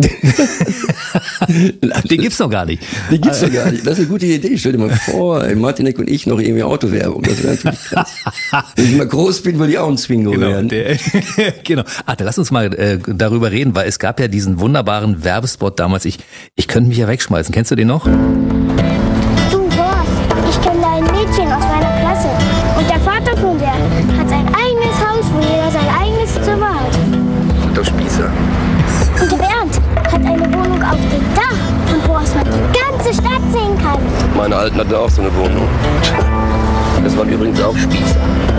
Den gibt's noch gar nicht. Den gibt's noch gar nicht. Das ist eine gute Idee. Stell dir mal vor, Martinek und ich noch irgendwie Autowerbung. Das wäre natürlich krass. Wenn ich mal groß bin, will ich auch ein Swingo werden. Genau. Dann lass uns mal darüber reden, weil es gab ja diesen wunderbaren Werbespot damals. Ich könnte mich ja wegschmeißen. Kennst du den noch? Du Horst, ich kenne da ein Mädchen aus meiner Klasse. Und der Vater von der hat sein eigenes Haus, wo jeder sein eigenes Zimmer hat. Und der Spießer. Und der Bernd hat eine Wohnung auf dem Dach, von wo aus man die ganze Stadt sehen kann. Meine Alten hatten auch so eine Wohnung. Das waren übrigens auch Spießer.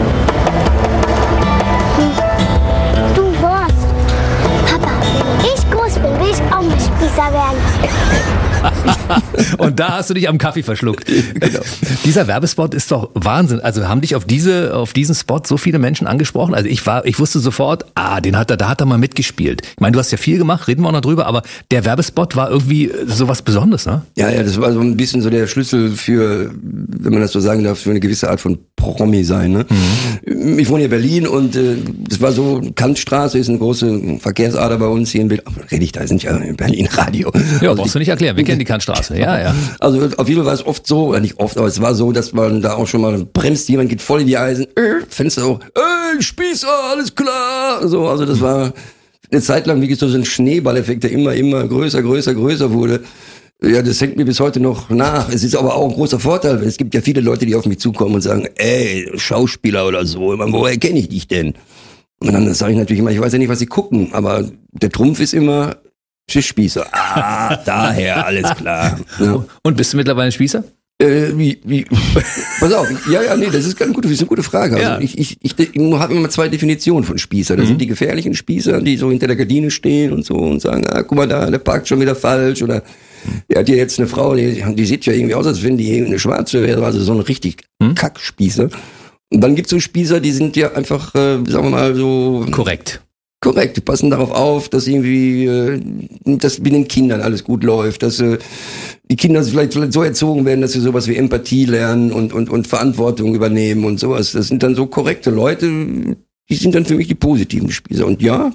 Du Horst, Papa, wenn ich groß bin, will ich auch mal Spießer werden. Und Da hast du dich am Kaffee verschluckt. Genau. Dieser Werbespot ist doch Wahnsinn. Also haben dich auf diesen Spot so viele Menschen angesprochen? Also ich wusste sofort, da hat er mal mitgespielt. Ich meine, du hast ja viel gemacht, reden wir auch noch drüber, aber der Werbespot war irgendwie sowas Besonderes, ne? Ja, das war so ein bisschen so der Schlüssel für, wenn man das so sagen darf, für eine gewisse Art von Promi sein, ne? Mhm. Ich wohne in Berlin und das war so, Kantstraße ist eine große Verkehrsader bei uns hier in Berlin. Rede ich da, sind ja in Berlin Radio. Ja, also brauchst du nicht erklären, wir kennen die Kantstraße, ja. Also auf jeden Fall war es oft so, oder nicht oft, aber es war so, dass man da auch schon mal bremst, jemand geht voll in die Eisen, Fenster hoch, Spießer, alles klar, so, also das war eine Zeit lang wirklich so ein Schneeballeffekt, der immer größer wurde. Ja, das hängt mir bis heute noch nach. Es ist aber auch ein großer Vorteil, weil es gibt ja viele Leute, die auf mich zukommen und sagen, Schauspieler oder so, woher kenne ich dich denn? Und dann sage ich natürlich immer, ich weiß ja nicht, was sie gucken, aber der Trumpf ist immer Spießer. Daher, alles klar. Ja. Und bist du mittlerweile ein Spießer? Pass auf, das ist eine gute Frage. Also ja. Ich habe immer 2 Definitionen von Spießer. Das sind die gefährlichen Spießer, die so hinter der Gardine stehen und so und sagen, guck mal da, der parkt schon wieder falsch, oder der hat hier jetzt eine Frau, die sieht ja irgendwie aus, als wenn die eine Schwarze wäre, also so ein richtig Kackspießer. Und dann gibt's so Spießer, die sind ja einfach, sagen wir mal so... Korrekt, die passen darauf auf, dass irgendwie, dass mit den Kindern alles gut läuft, dass die Kinder vielleicht so erzogen werden, dass sie sowas wie Empathie lernen und Verantwortung übernehmen und sowas. Das sind dann so korrekte Leute, die sind dann für mich die positiven Spießer. Und ja,